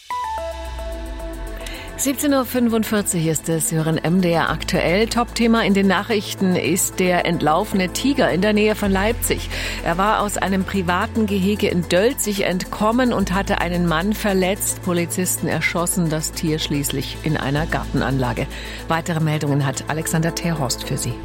siebzehn Uhr fünfundvierzig ist es, Sie hören M D R aktuell. Top-Thema in den Nachrichten ist der entlaufene Tiger in der Nähe von Leipzig. Er war aus einem privaten Gehege in Dölzig entkommen und hatte einen Mann verletzt. Polizisten erschossen das Tier schließlich in einer Gartenanlage. Weitere Meldungen hat Alexander Terhorst für Sie.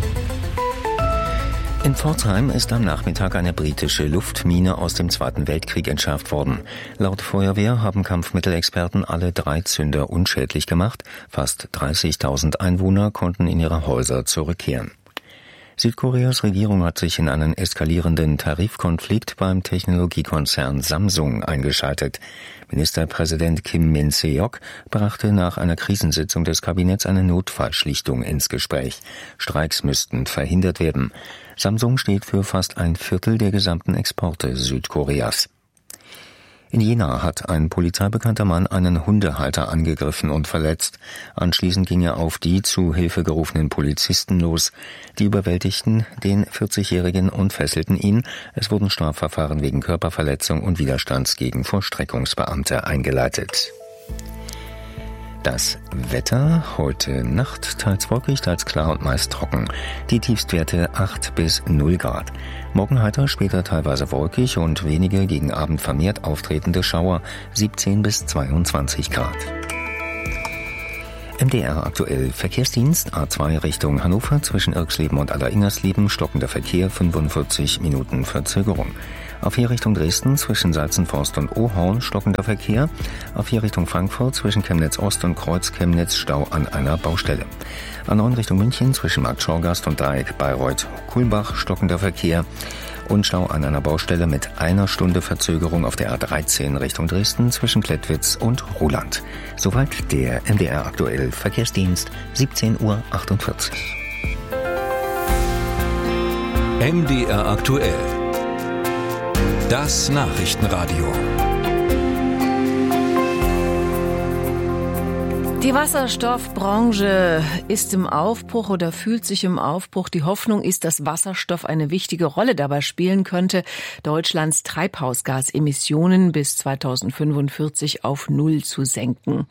In Pforzheim ist am Nachmittag eine britische Luftmine aus dem Zweiten Weltkrieg entschärft worden. Laut Feuerwehr haben Kampfmittelexperten alle drei Zünder unschädlich gemacht. Fast dreißigtausend Einwohner konnten in ihre Häuser zurückkehren. Südkoreas Regierung hat sich in einen eskalierenden Tarifkonflikt beim Technologiekonzern Samsung eingeschaltet. Ministerpräsident Kim Min-seok brachte nach einer Krisensitzung des Kabinetts eine Notfallschlichtung ins Gespräch. Streiks müssten verhindert werden. Samsung steht für fast ein Viertel der gesamten Exporte Südkoreas. In Jena hat ein polizeibekannter Mann einen Hundehalter angegriffen und verletzt. Anschließend ging er auf die zu Hilfe gerufenen Polizisten los. Die überwältigten den vierzigjährigen und fesselten ihn. Es wurden Strafverfahren wegen Körperverletzung und Widerstands gegen Vollstreckungsbeamte eingeleitet. Das Wetter: heute Nacht teils wolkig, teils klar und meist trocken. Die Tiefstwerte acht bis null Grad. Morgen heiter, später teilweise wolkig und wenige gegen Abend vermehrt auftretende Schauer, siebzehn bis zweiundzwanzig Grad. M D R aktuell Verkehrsdienst A zwei Richtung Hannover zwischen Irxleben und Aller-Ingersleben, stockender Verkehr, fünfundvierzig Minuten Verzögerung. A vier Richtung Dresden zwischen Salzenforst und Ohorn, stockender Verkehr. A vier Richtung Frankfurt zwischen Chemnitz Ost und Kreuz Chemnitz, Stau an einer Baustelle. A neun Richtung München zwischen Markt Schorgast und Dreieck Bayreuth-Kulmbach, stockender Verkehr. Und Stau an einer Baustelle mit einer Stunde Verzögerung auf der A dreizehn Richtung Dresden zwischen Klettwitz und Ruhland. Soweit der M D R aktuell Verkehrsdienst, siebzehn Uhr achtundvierzig. M D R aktuell. Das Nachrichtenradio. Die Wasserstoffbranche ist im Aufbruch oder fühlt sich im Aufbruch. Die Hoffnung ist, dass Wasserstoff eine wichtige Rolle dabei spielen könnte, Deutschlands Treibhausgasemissionen bis zweitausendfünfundvierzig auf Null zu senken.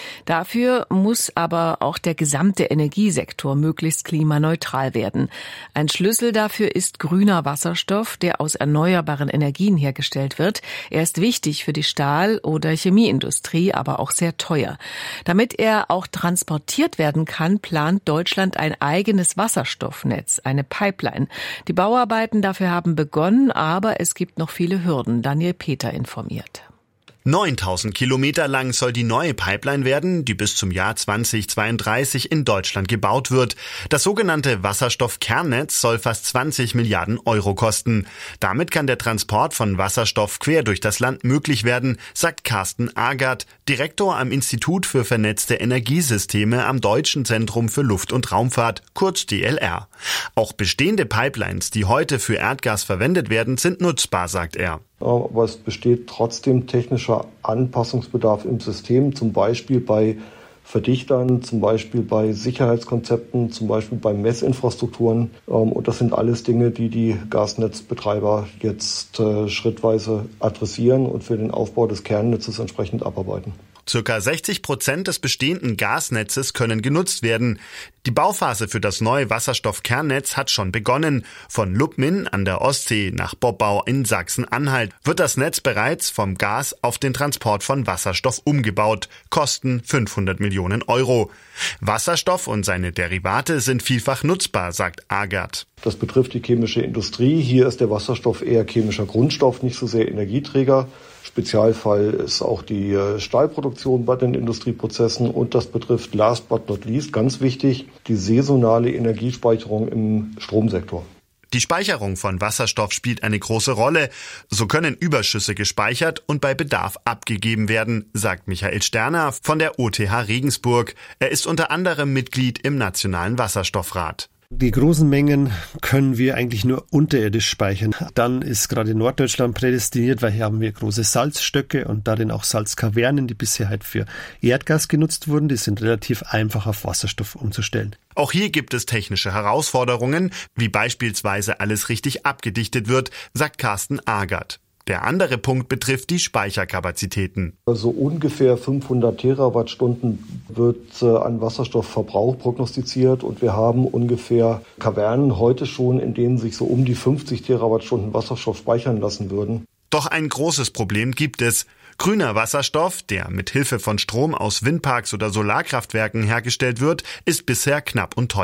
Dafür muss aber auch der gesamte Energiesektor möglichst klimaneutral werden. Ein Schlüssel dafür ist grüner Wasserstoff, der aus erneuerbaren Energien hergestellt wird. Er ist wichtig für die Stahl- oder Chemieindustrie, aber auch sehr teuer. Damit er auch transportiert werden kann, plant Deutschland ein eigenes Wasserstoffnetz, eine Pipeline. Die Bauarbeiten dafür haben begonnen, aber es gibt noch viele Hürden. Daniel Peter informiert. neuntausend Kilometer lang soll die neue Pipeline werden, die bis zum Jahr zweitausendzweiunddreißig in Deutschland gebaut wird. Das sogenannte Wasserstoffkernnetz soll fast zwanzig Milliarden Euro kosten. Damit kann der Transport von Wasserstoff quer durch das Land möglich werden, sagt Carsten Agert, Direktor am Institut für vernetzte Energiesysteme am Deutschen Zentrum für Luft- und Raumfahrt, kurz D L R. Auch bestehende Pipelines, die heute für Erdgas verwendet werden, sind nutzbar, sagt er. Aber es besteht trotzdem technischer Anpassungsbedarf im System, zum Beispiel bei Verdichtern, zum Beispiel bei Sicherheitskonzepten, zum Beispiel bei Messinfrastrukturen. Und das sind alles Dinge, die die Gasnetzbetreiber jetzt schrittweise adressieren und für den Aufbau des Kernnetzes entsprechend abarbeiten. Circa sechzig Prozent des bestehenden Gasnetzes können genutzt werden. Die Bauphase für das neue Wasserstoffkernnetz hat schon begonnen. Von Lubmin an der Ostsee nach Bobbau in Sachsen-Anhalt wird das Netz bereits vom Gas auf den Transport von Wasserstoff umgebaut. Kosten fünfhundert Millionen Euro. Wasserstoff und seine Derivate sind vielfach nutzbar, sagt Agert. Das betrifft die chemische Industrie. Hier ist der Wasserstoff eher chemischer Grundstoff, nicht so sehr Energieträger. Spezialfall ist auch die Stahlproduktion bei den Industrieprozessen und das betrifft last but not least, ganz wichtig, die saisonale Energiespeicherung im Stromsektor. Die Speicherung von Wasserstoff spielt eine große Rolle. So können Überschüsse gespeichert und bei Bedarf abgegeben werden, sagt Michael Sterner von der O T H Regensburg. Er ist unter anderem Mitglied im Nationalen Wasserstoffrat. Die großen Mengen können wir eigentlich nur unterirdisch speichern. Dann ist gerade Norddeutschland prädestiniert, weil hier haben wir große Salzstöcke und darin auch Salzkavernen, die bisher halt für Erdgas genutzt wurden. Die sind relativ einfach auf Wasserstoff umzustellen. Auch hier gibt es technische Herausforderungen, wie beispielsweise alles richtig abgedichtet wird, sagt Carsten Agert. Der andere Punkt betrifft die Speicherkapazitäten. Also ungefähr fünfhundert Terawattstunden wird äh, an Wasserstoffverbrauch prognostiziert und wir haben ungefähr Kavernen heute schon, in denen sich so um die fünfzig Terawattstunden Wasserstoff speichern lassen würden. Doch ein großes Problem gibt es. Grüner Wasserstoff, der mit Hilfe von Strom aus Windparks oder Solarkraftwerken hergestellt wird, ist bisher knapp und teuer.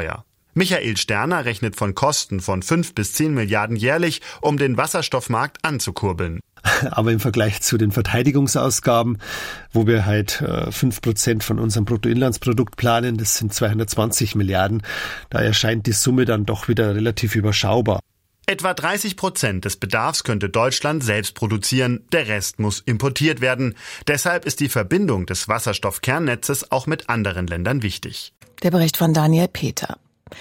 Michael Sterner rechnet von Kosten von fünf bis zehn Milliarden jährlich, um den Wasserstoffmarkt anzukurbeln. Aber im Vergleich zu den Verteidigungsausgaben, wo wir halt äh, fünf Prozent von unserem Bruttoinlandsprodukt planen, das sind zweihundertzwanzig Milliarden, da erscheint die Summe dann doch wieder relativ überschaubar. Etwa dreißig Prozent des Bedarfs könnte Deutschland selbst produzieren, der Rest muss importiert werden. Deshalb ist die Verbindung des Wasserstoffkernnetzes auch mit anderen Ländern wichtig. Der Bericht von Daniel Peter.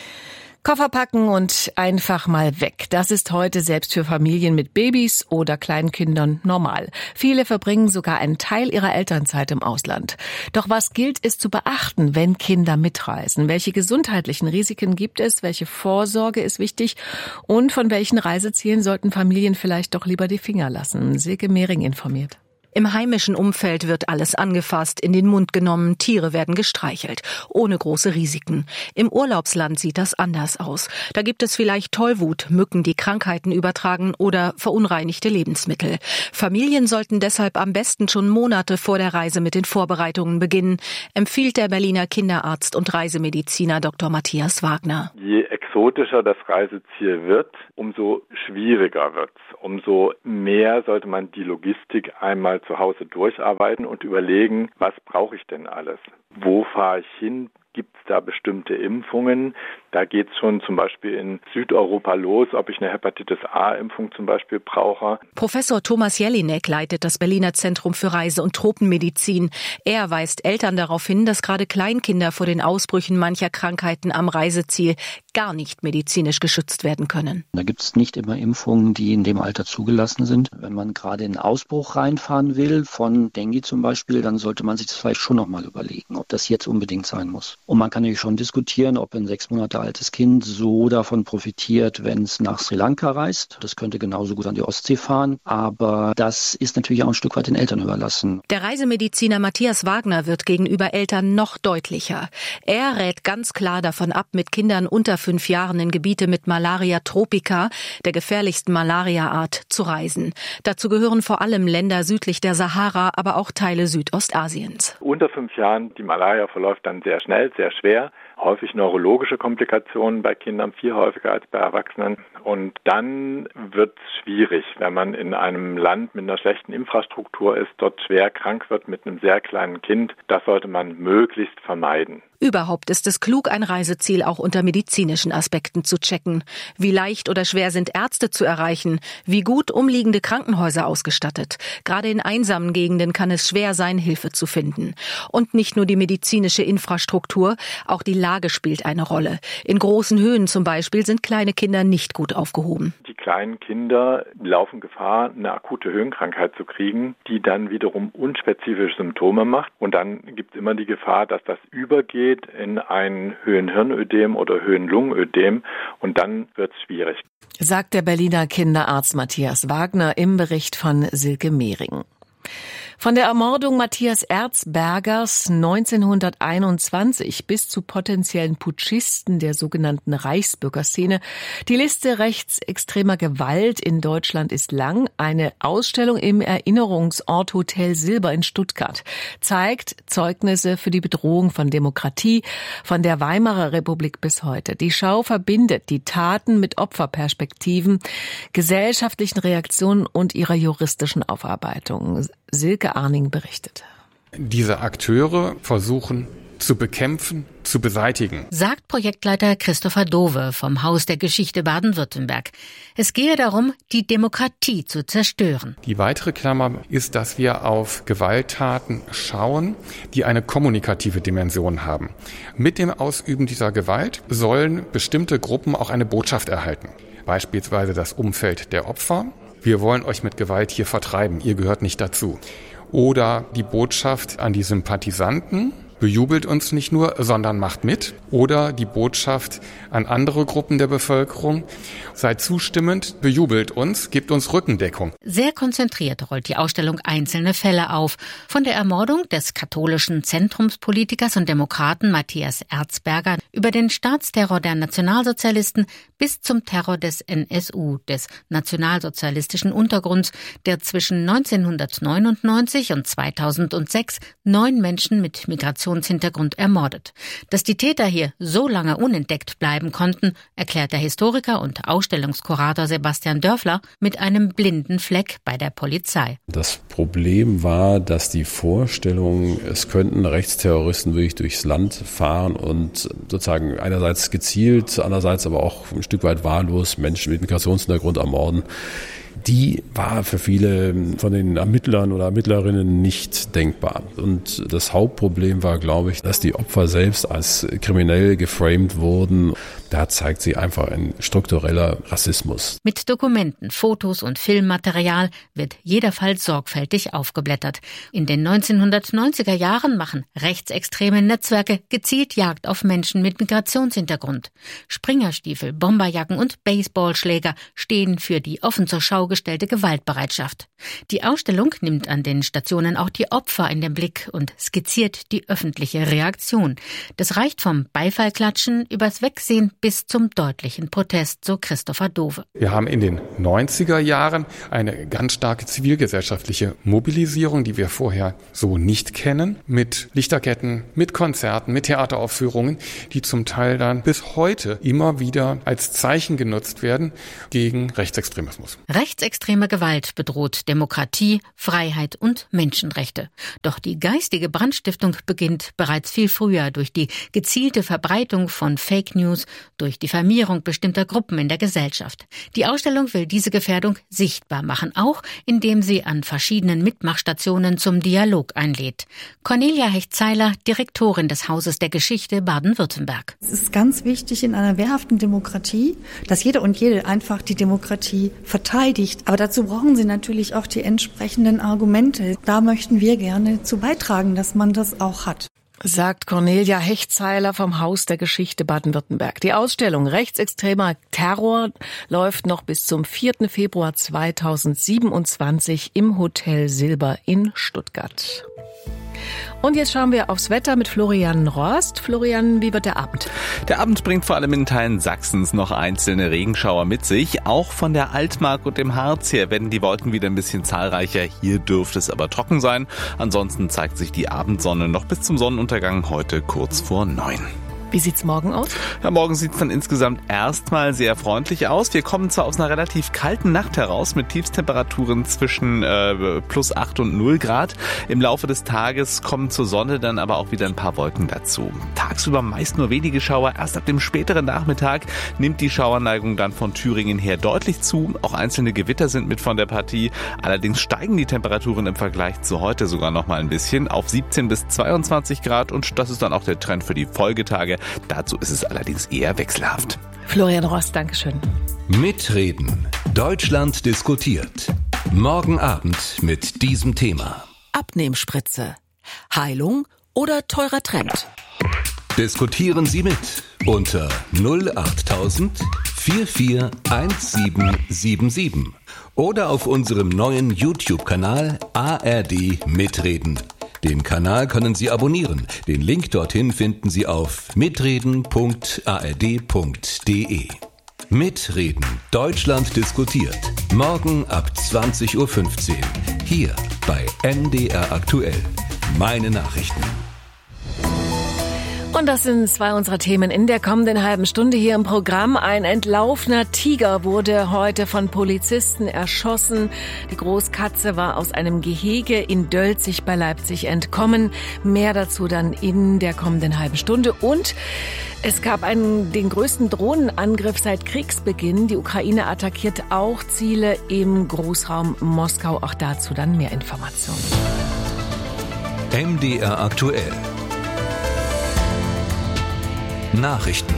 Koffer packen und einfach mal weg. Das ist heute selbst für Familien mit Babys oder Kleinkindern normal. Viele verbringen sogar einen Teil ihrer Elternzeit im Ausland. Doch was gilt es zu beachten, wenn Kinder mitreisen? Welche gesundheitlichen Risiken gibt es? Welche Vorsorge ist wichtig? Und von welchen Reisezielen sollten Familien vielleicht doch lieber die Finger lassen? Silke Mehring informiert. Im heimischen Umfeld wird alles angefasst, in den Mund genommen, Tiere werden gestreichelt, ohne große Risiken. Im Urlaubsland sieht das anders aus. Da gibt es vielleicht Tollwut, Mücken, die Krankheiten übertragen oder verunreinigte Lebensmittel. Familien sollten deshalb am besten schon Monate vor der Reise mit den Vorbereitungen beginnen, empfiehlt der Berliner Kinderarzt und Reisemediziner Doktor Matthias Wagner. Je exotischer das Reiseziel wird, umso schwieriger wird's. Umso mehr sollte man die Logistik einmal zu Hause durcharbeiten und überlegen, was brauche ich denn alles? Wo fahre ich hin? Gibt es da bestimmte Impfungen? Da geht es schon zum Beispiel in Südeuropa los, ob ich eine Hepatitis-A-Impfung zum Beispiel brauche. Professor Thomas Jelinek leitet das Berliner Zentrum für Reise- und Tropenmedizin. Er weist Eltern darauf hin, dass gerade Kleinkinder vor den Ausbrüchen mancher Krankheiten am Reiseziel gar nicht medizinisch geschützt werden können. Da gibt es nicht immer Impfungen, die in dem Alter zugelassen sind. Wenn man gerade in einen Ausbruch reinfahren will, von Dengue zum Beispiel, dann sollte man sich das vielleicht schon nochmal überlegen, ob das jetzt unbedingt sein muss. Und man kann natürlich schon diskutieren, ob ein sechs Monate altes Kind so davon profitiert, wenn es nach Sri Lanka reist. Das könnte genauso gut an die Ostsee fahren. Aber das ist natürlich auch ein Stück weit den Eltern überlassen. Der Reisemediziner Matthias Wagner wird gegenüber Eltern noch deutlicher. Er rät ganz klar davon ab, mit Kindern unter fünf Jahren in Gebiete mit Malaria tropica, der gefährlichsten Malariaart, zu reisen. Dazu gehören vor allem Länder südlich der Sahara, aber auch Teile Südostasiens. Unter fünf Jahren, die Malaria verläuft dann sehr schnell, sehr schwer. Häufig neurologische Komplikationen bei Kindern, viel häufiger als bei Erwachsenen. Und dann wird es schwierig, wenn man in einem Land mit einer schlechten Infrastruktur ist, dort schwer krank wird mit einem sehr kleinen Kind. Das sollte man möglichst vermeiden. Überhaupt ist es klug, ein Reiseziel auch unter medizinischen Aspekten zu checken. Wie leicht oder schwer sind Ärzte zu erreichen? Wie gut umliegende Krankenhäuser ausgestattet? Gerade in einsamen Gegenden kann es schwer sein, Hilfe zu finden. Und nicht nur die medizinische Infrastruktur, auch die Lage spielt eine Rolle. In großen Höhen zum Beispiel sind kleine Kinder nicht gut aufgehoben. Die kleinen Kinder laufen Gefahr, eine akute Höhenkrankheit zu kriegen, die dann wiederum unspezifische Symptome macht. Und dann gibt es immer die Gefahr, dass das übergeht in ein Höhenhirnödem oder Höhenlungenödem und dann wird es schwierig. Sagt der Berliner Kinderarzt Matthias Wagner im Bericht von Silke Mehring. Von der Ermordung Matthias Erzbergers neunzehnhunderteinundzwanzig bis zu potenziellen Putschisten der sogenannten Reichsbürgerszene. Die Liste rechtsextremer Gewalt in Deutschland ist lang. Eine Ausstellung im Erinnerungsort Hotel Silber in Stuttgart zeigt Zeugnisse für die Bedrohung von Demokratie von der Weimarer Republik bis heute. Die Schau verbindet die Taten mit Opferperspektiven, gesellschaftlichen Reaktionen und ihrer juristischen Aufarbeitung. Silke Arning berichtet. Diese Akteure versuchen zu bekämpfen, zu beseitigen, sagt Projektleiter Christopher Dove vom Haus der Geschichte Baden-Württemberg. Es gehe darum, die Demokratie zu zerstören. Die weitere Klammer ist, dass wir auf Gewalttaten schauen, die eine kommunikative Dimension haben. Mit dem Ausüben dieser Gewalt sollen bestimmte Gruppen auch eine Botschaft erhalten. Beispielsweise das Umfeld der Opfer. Wir wollen euch mit Gewalt hier vertreiben, ihr gehört nicht dazu. Oder die Botschaft an die Sympathisanten, bejubelt uns nicht nur, sondern macht mit. Oder die Botschaft an andere Gruppen der Bevölkerung, seid zustimmend, bejubelt uns, gebt uns Rückendeckung. Sehr konzentriert rollt die Ausstellung einzelne Fälle auf. Von der Ermordung des katholischen Zentrumspolitikers und Demokraten Matthias Erzberger über den Staatsterror der Nationalsozialisten bis zum Terror des N S U, des nationalsozialistischen Untergrunds, der zwischen neunzehnhundertneunundneunzig und zweitausendsechs neun Menschen mit Migration Migrationshintergrund ermordet. Dass die Täter hier so lange unentdeckt bleiben konnten, erklärt der Historiker und Ausstellungskurator Sebastian Dörfler mit einem blinden Fleck bei der Polizei. Das Problem war, dass die Vorstellung, es könnten Rechtsterroristen wirklich durchs Land fahren und sozusagen einerseits gezielt, andererseits aber auch ein Stück weit wahllos Menschen mit Migrationshintergrund ermorden, die war für viele von den Ermittlern oder Ermittlerinnen nicht denkbar. Und das Hauptproblem war, glaube ich, dass die Opfer selbst als kriminell geframed wurden. Da zeigt sich einfach ein struktureller Rassismus. Mit Dokumenten, Fotos und Filmmaterial wird jeder Fall sorgfältig aufgeblättert. In den neunzehnhundertneunziger Jahren machen rechtsextreme Netzwerke gezielt Jagd auf Menschen mit Migrationshintergrund. Springerstiefel, Bomberjacken und Baseballschläger stehen für die offen zur Schau gestellte Gewaltbereitschaft. Die Ausstellung nimmt an den Stationen auch die Opfer in den Blick und skizziert die öffentliche Reaktion. Das reicht vom Beifallklatschen übers Wegsehen bis zum deutlichen Protest, so Christopher Dove. Wir haben in den neunziger Jahren eine ganz starke zivilgesellschaftliche Mobilisierung, die wir vorher so nicht kennen, mit Lichterketten, mit Konzerten, mit Theateraufführungen, die zum Teil dann bis heute immer wieder als Zeichen genutzt werden gegen Rechtsextremismus. Rechtsextreme Gewalt bedroht Demokratie, Freiheit und Menschenrechte. Doch die geistige Brandstiftung beginnt bereits viel früher durch die gezielte Verbreitung von Fake News, durch die Vermehrung bestimmter Gruppen in der Gesellschaft. Die Ausstellung will diese Gefährdung sichtbar machen, auch indem sie an verschiedenen Mitmachstationen zum Dialog einlädt. Cornelia Hecht-Zeiler, Direktorin des Hauses der Geschichte Baden-Württemberg. Es ist ganz wichtig in einer wehrhaften Demokratie, dass jeder und jede einfach die Demokratie verteidigt. Aber dazu brauchen sie natürlich auch die entsprechenden Argumente. Da möchten wir gerne zu beitragen, dass man das auch hat. Sagt Cornelia Hecht-Zeiler vom Haus der Geschichte Baden-Württemberg. Die Ausstellung Rechtsextremer Terror läuft noch bis zum vierten Februar zweitausendsiebenundzwanzig im Hotel Silber in Stuttgart. Und jetzt schauen wir aufs Wetter mit Florian Rost. Florian, wie wird der Abend? Der Abend bringt vor allem in Teilen Sachsens noch einzelne Regenschauer mit sich. Auch von der Altmark und dem Harz her werden die Wolken wieder ein bisschen zahlreicher. Hier dürfte es aber trocken sein. Ansonsten zeigt sich die Abendsonne noch bis zum Sonnenuntergang heute kurz vor neun. Wie sieht's morgen aus? Ja, morgen sieht's dann insgesamt erstmal sehr freundlich aus. Wir kommen zwar aus einer relativ kalten Nacht heraus mit Tiefstemperaturen zwischen äh, plus acht und null Grad. Im Laufe des Tages kommen zur Sonne dann aber auch wieder ein paar Wolken dazu. Tagsüber meist nur wenige Schauer. Erst ab dem späteren Nachmittag nimmt die Schauerneigung dann von Thüringen her deutlich zu. Auch einzelne Gewitter sind mit von der Partie. Allerdings steigen die Temperaturen im Vergleich zu heute sogar noch mal ein bisschen auf siebzehn bis zweiundzwanzig Grad. Und das ist dann auch der Trend für die Folgetage. Dazu ist es allerdings eher wechselhaft. Florian Rost, Dankeschön. Mitreden. Deutschland diskutiert. Morgen Abend mit diesem Thema. Abnehmspritze. Heilung oder teurer Trend? Diskutieren Sie mit unter null achttausend vierundvierzig siebzehnhundertsiebenundsiebzig oder auf unserem neuen YouTube-Kanal A R D Mitreden. Den Kanal können Sie abonnieren. Den Link dorthin finden Sie auf mitreden punkt a r d punkt d e. Mitreden. Deutschland diskutiert. Morgen ab zwanzig Uhr fünfzehn. Hier bei M D R aktuell. Meine Nachrichten. Und das sind zwei unserer Themen in der kommenden halben Stunde hier im Programm. Ein entlaufener Tiger wurde heute von Polizisten erschossen. Die Großkatze war aus einem Gehege in Dölzig bei Leipzig entkommen. Mehr dazu dann in der kommenden halben Stunde. Und es gab einen, den größten Drohnenangriff seit Kriegsbeginn. Die Ukraine attackiert auch Ziele im Großraum Moskau. Auch dazu dann mehr Informationen. M D R aktuell. Nachrichten.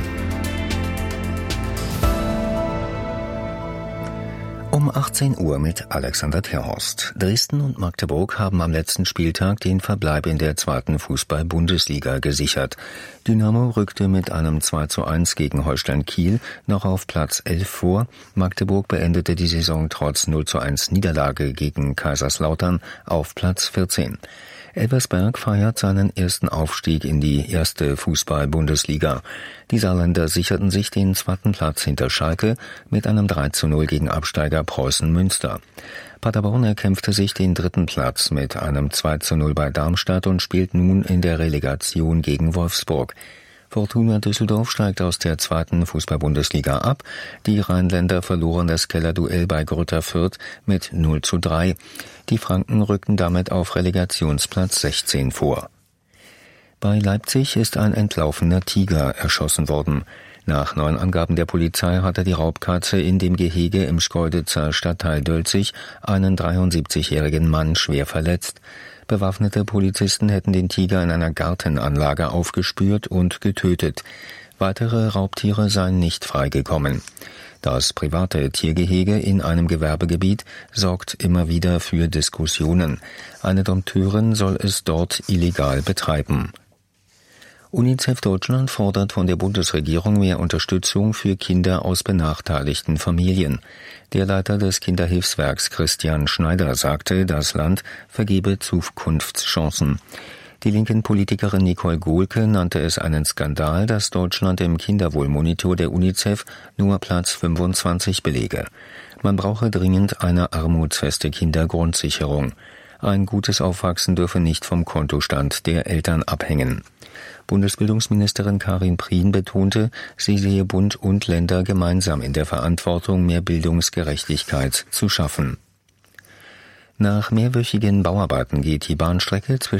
Um achtzehn Uhr mit Alexander Terhorst. Dresden und Magdeburg haben am letzten Spieltag den Verbleib in der zweiten Fußball-Bundesliga gesichert. Dynamo rückte mit einem zwei zu eins gegen Holstein Kiel noch auf Platz elf vor. Magdeburg beendete die Saison trotz null zu eins Niederlage gegen Kaiserslautern auf Platz vierzehn. Elversberg feiert seinen ersten Aufstieg in die erste Fußball-Bundesliga. Die Saarländer sicherten sich den zweiten Platz hinter Schalke mit einem drei zu null gegen Absteiger Preußen Münster. Paderborn erkämpfte sich den dritten Platz mit einem zwei zu null bei Darmstadt und spielt nun in der Relegation gegen Wolfsburg. Fortuna Düsseldorf steigt aus der zweiten Fußball-Bundesliga ab. Die Rheinländer verloren das Kellerduell bei Greuther Fürth mit null zu drei. Die Franken rückten damit auf Relegationsplatz sechzehn vor. Bei Leipzig ist ein entlaufener Tiger erschossen worden. Nach neuen Angaben der Polizei hatte die Raubkatze in dem Gehege im Schkeuditzer Stadtteil Dölzig einen dreiundsiebzigjährigen Mann schwer verletzt. Bewaffnete Polizisten hätten den Tiger in einer Gartenanlage aufgespürt und getötet. Weitere Raubtiere seien nicht freigekommen. Das private Tiergehege in einem Gewerbegebiet sorgt immer wieder für Diskussionen. Eine Dompteurin soll es dort illegal betreiben. UNICEF Deutschland fordert von der Bundesregierung mehr Unterstützung für Kinder aus benachteiligten Familien. Der Leiter des Kinderhilfswerks Christian Schneider sagte, das Land vergebe Zukunftschancen. Die linken Politikerin Nicole Gohlke nannte es einen Skandal, dass Deutschland im Kinderwohlmonitor der UNICEF nur Platz fünfundzwanzig belege. Man brauche dringend eine armutsfeste Kindergrundsicherung. Ein gutes Aufwachsen dürfe nicht vom Kontostand der Eltern abhängen. Bundesbildungsministerin Karin Prien betonte, sie sehe Bund und Länder gemeinsam in der Verantwortung, mehr Bildungsgerechtigkeit zu schaffen. Nach mehrwöchigen Bauarbeiten geht die Bahnstrecke zwischen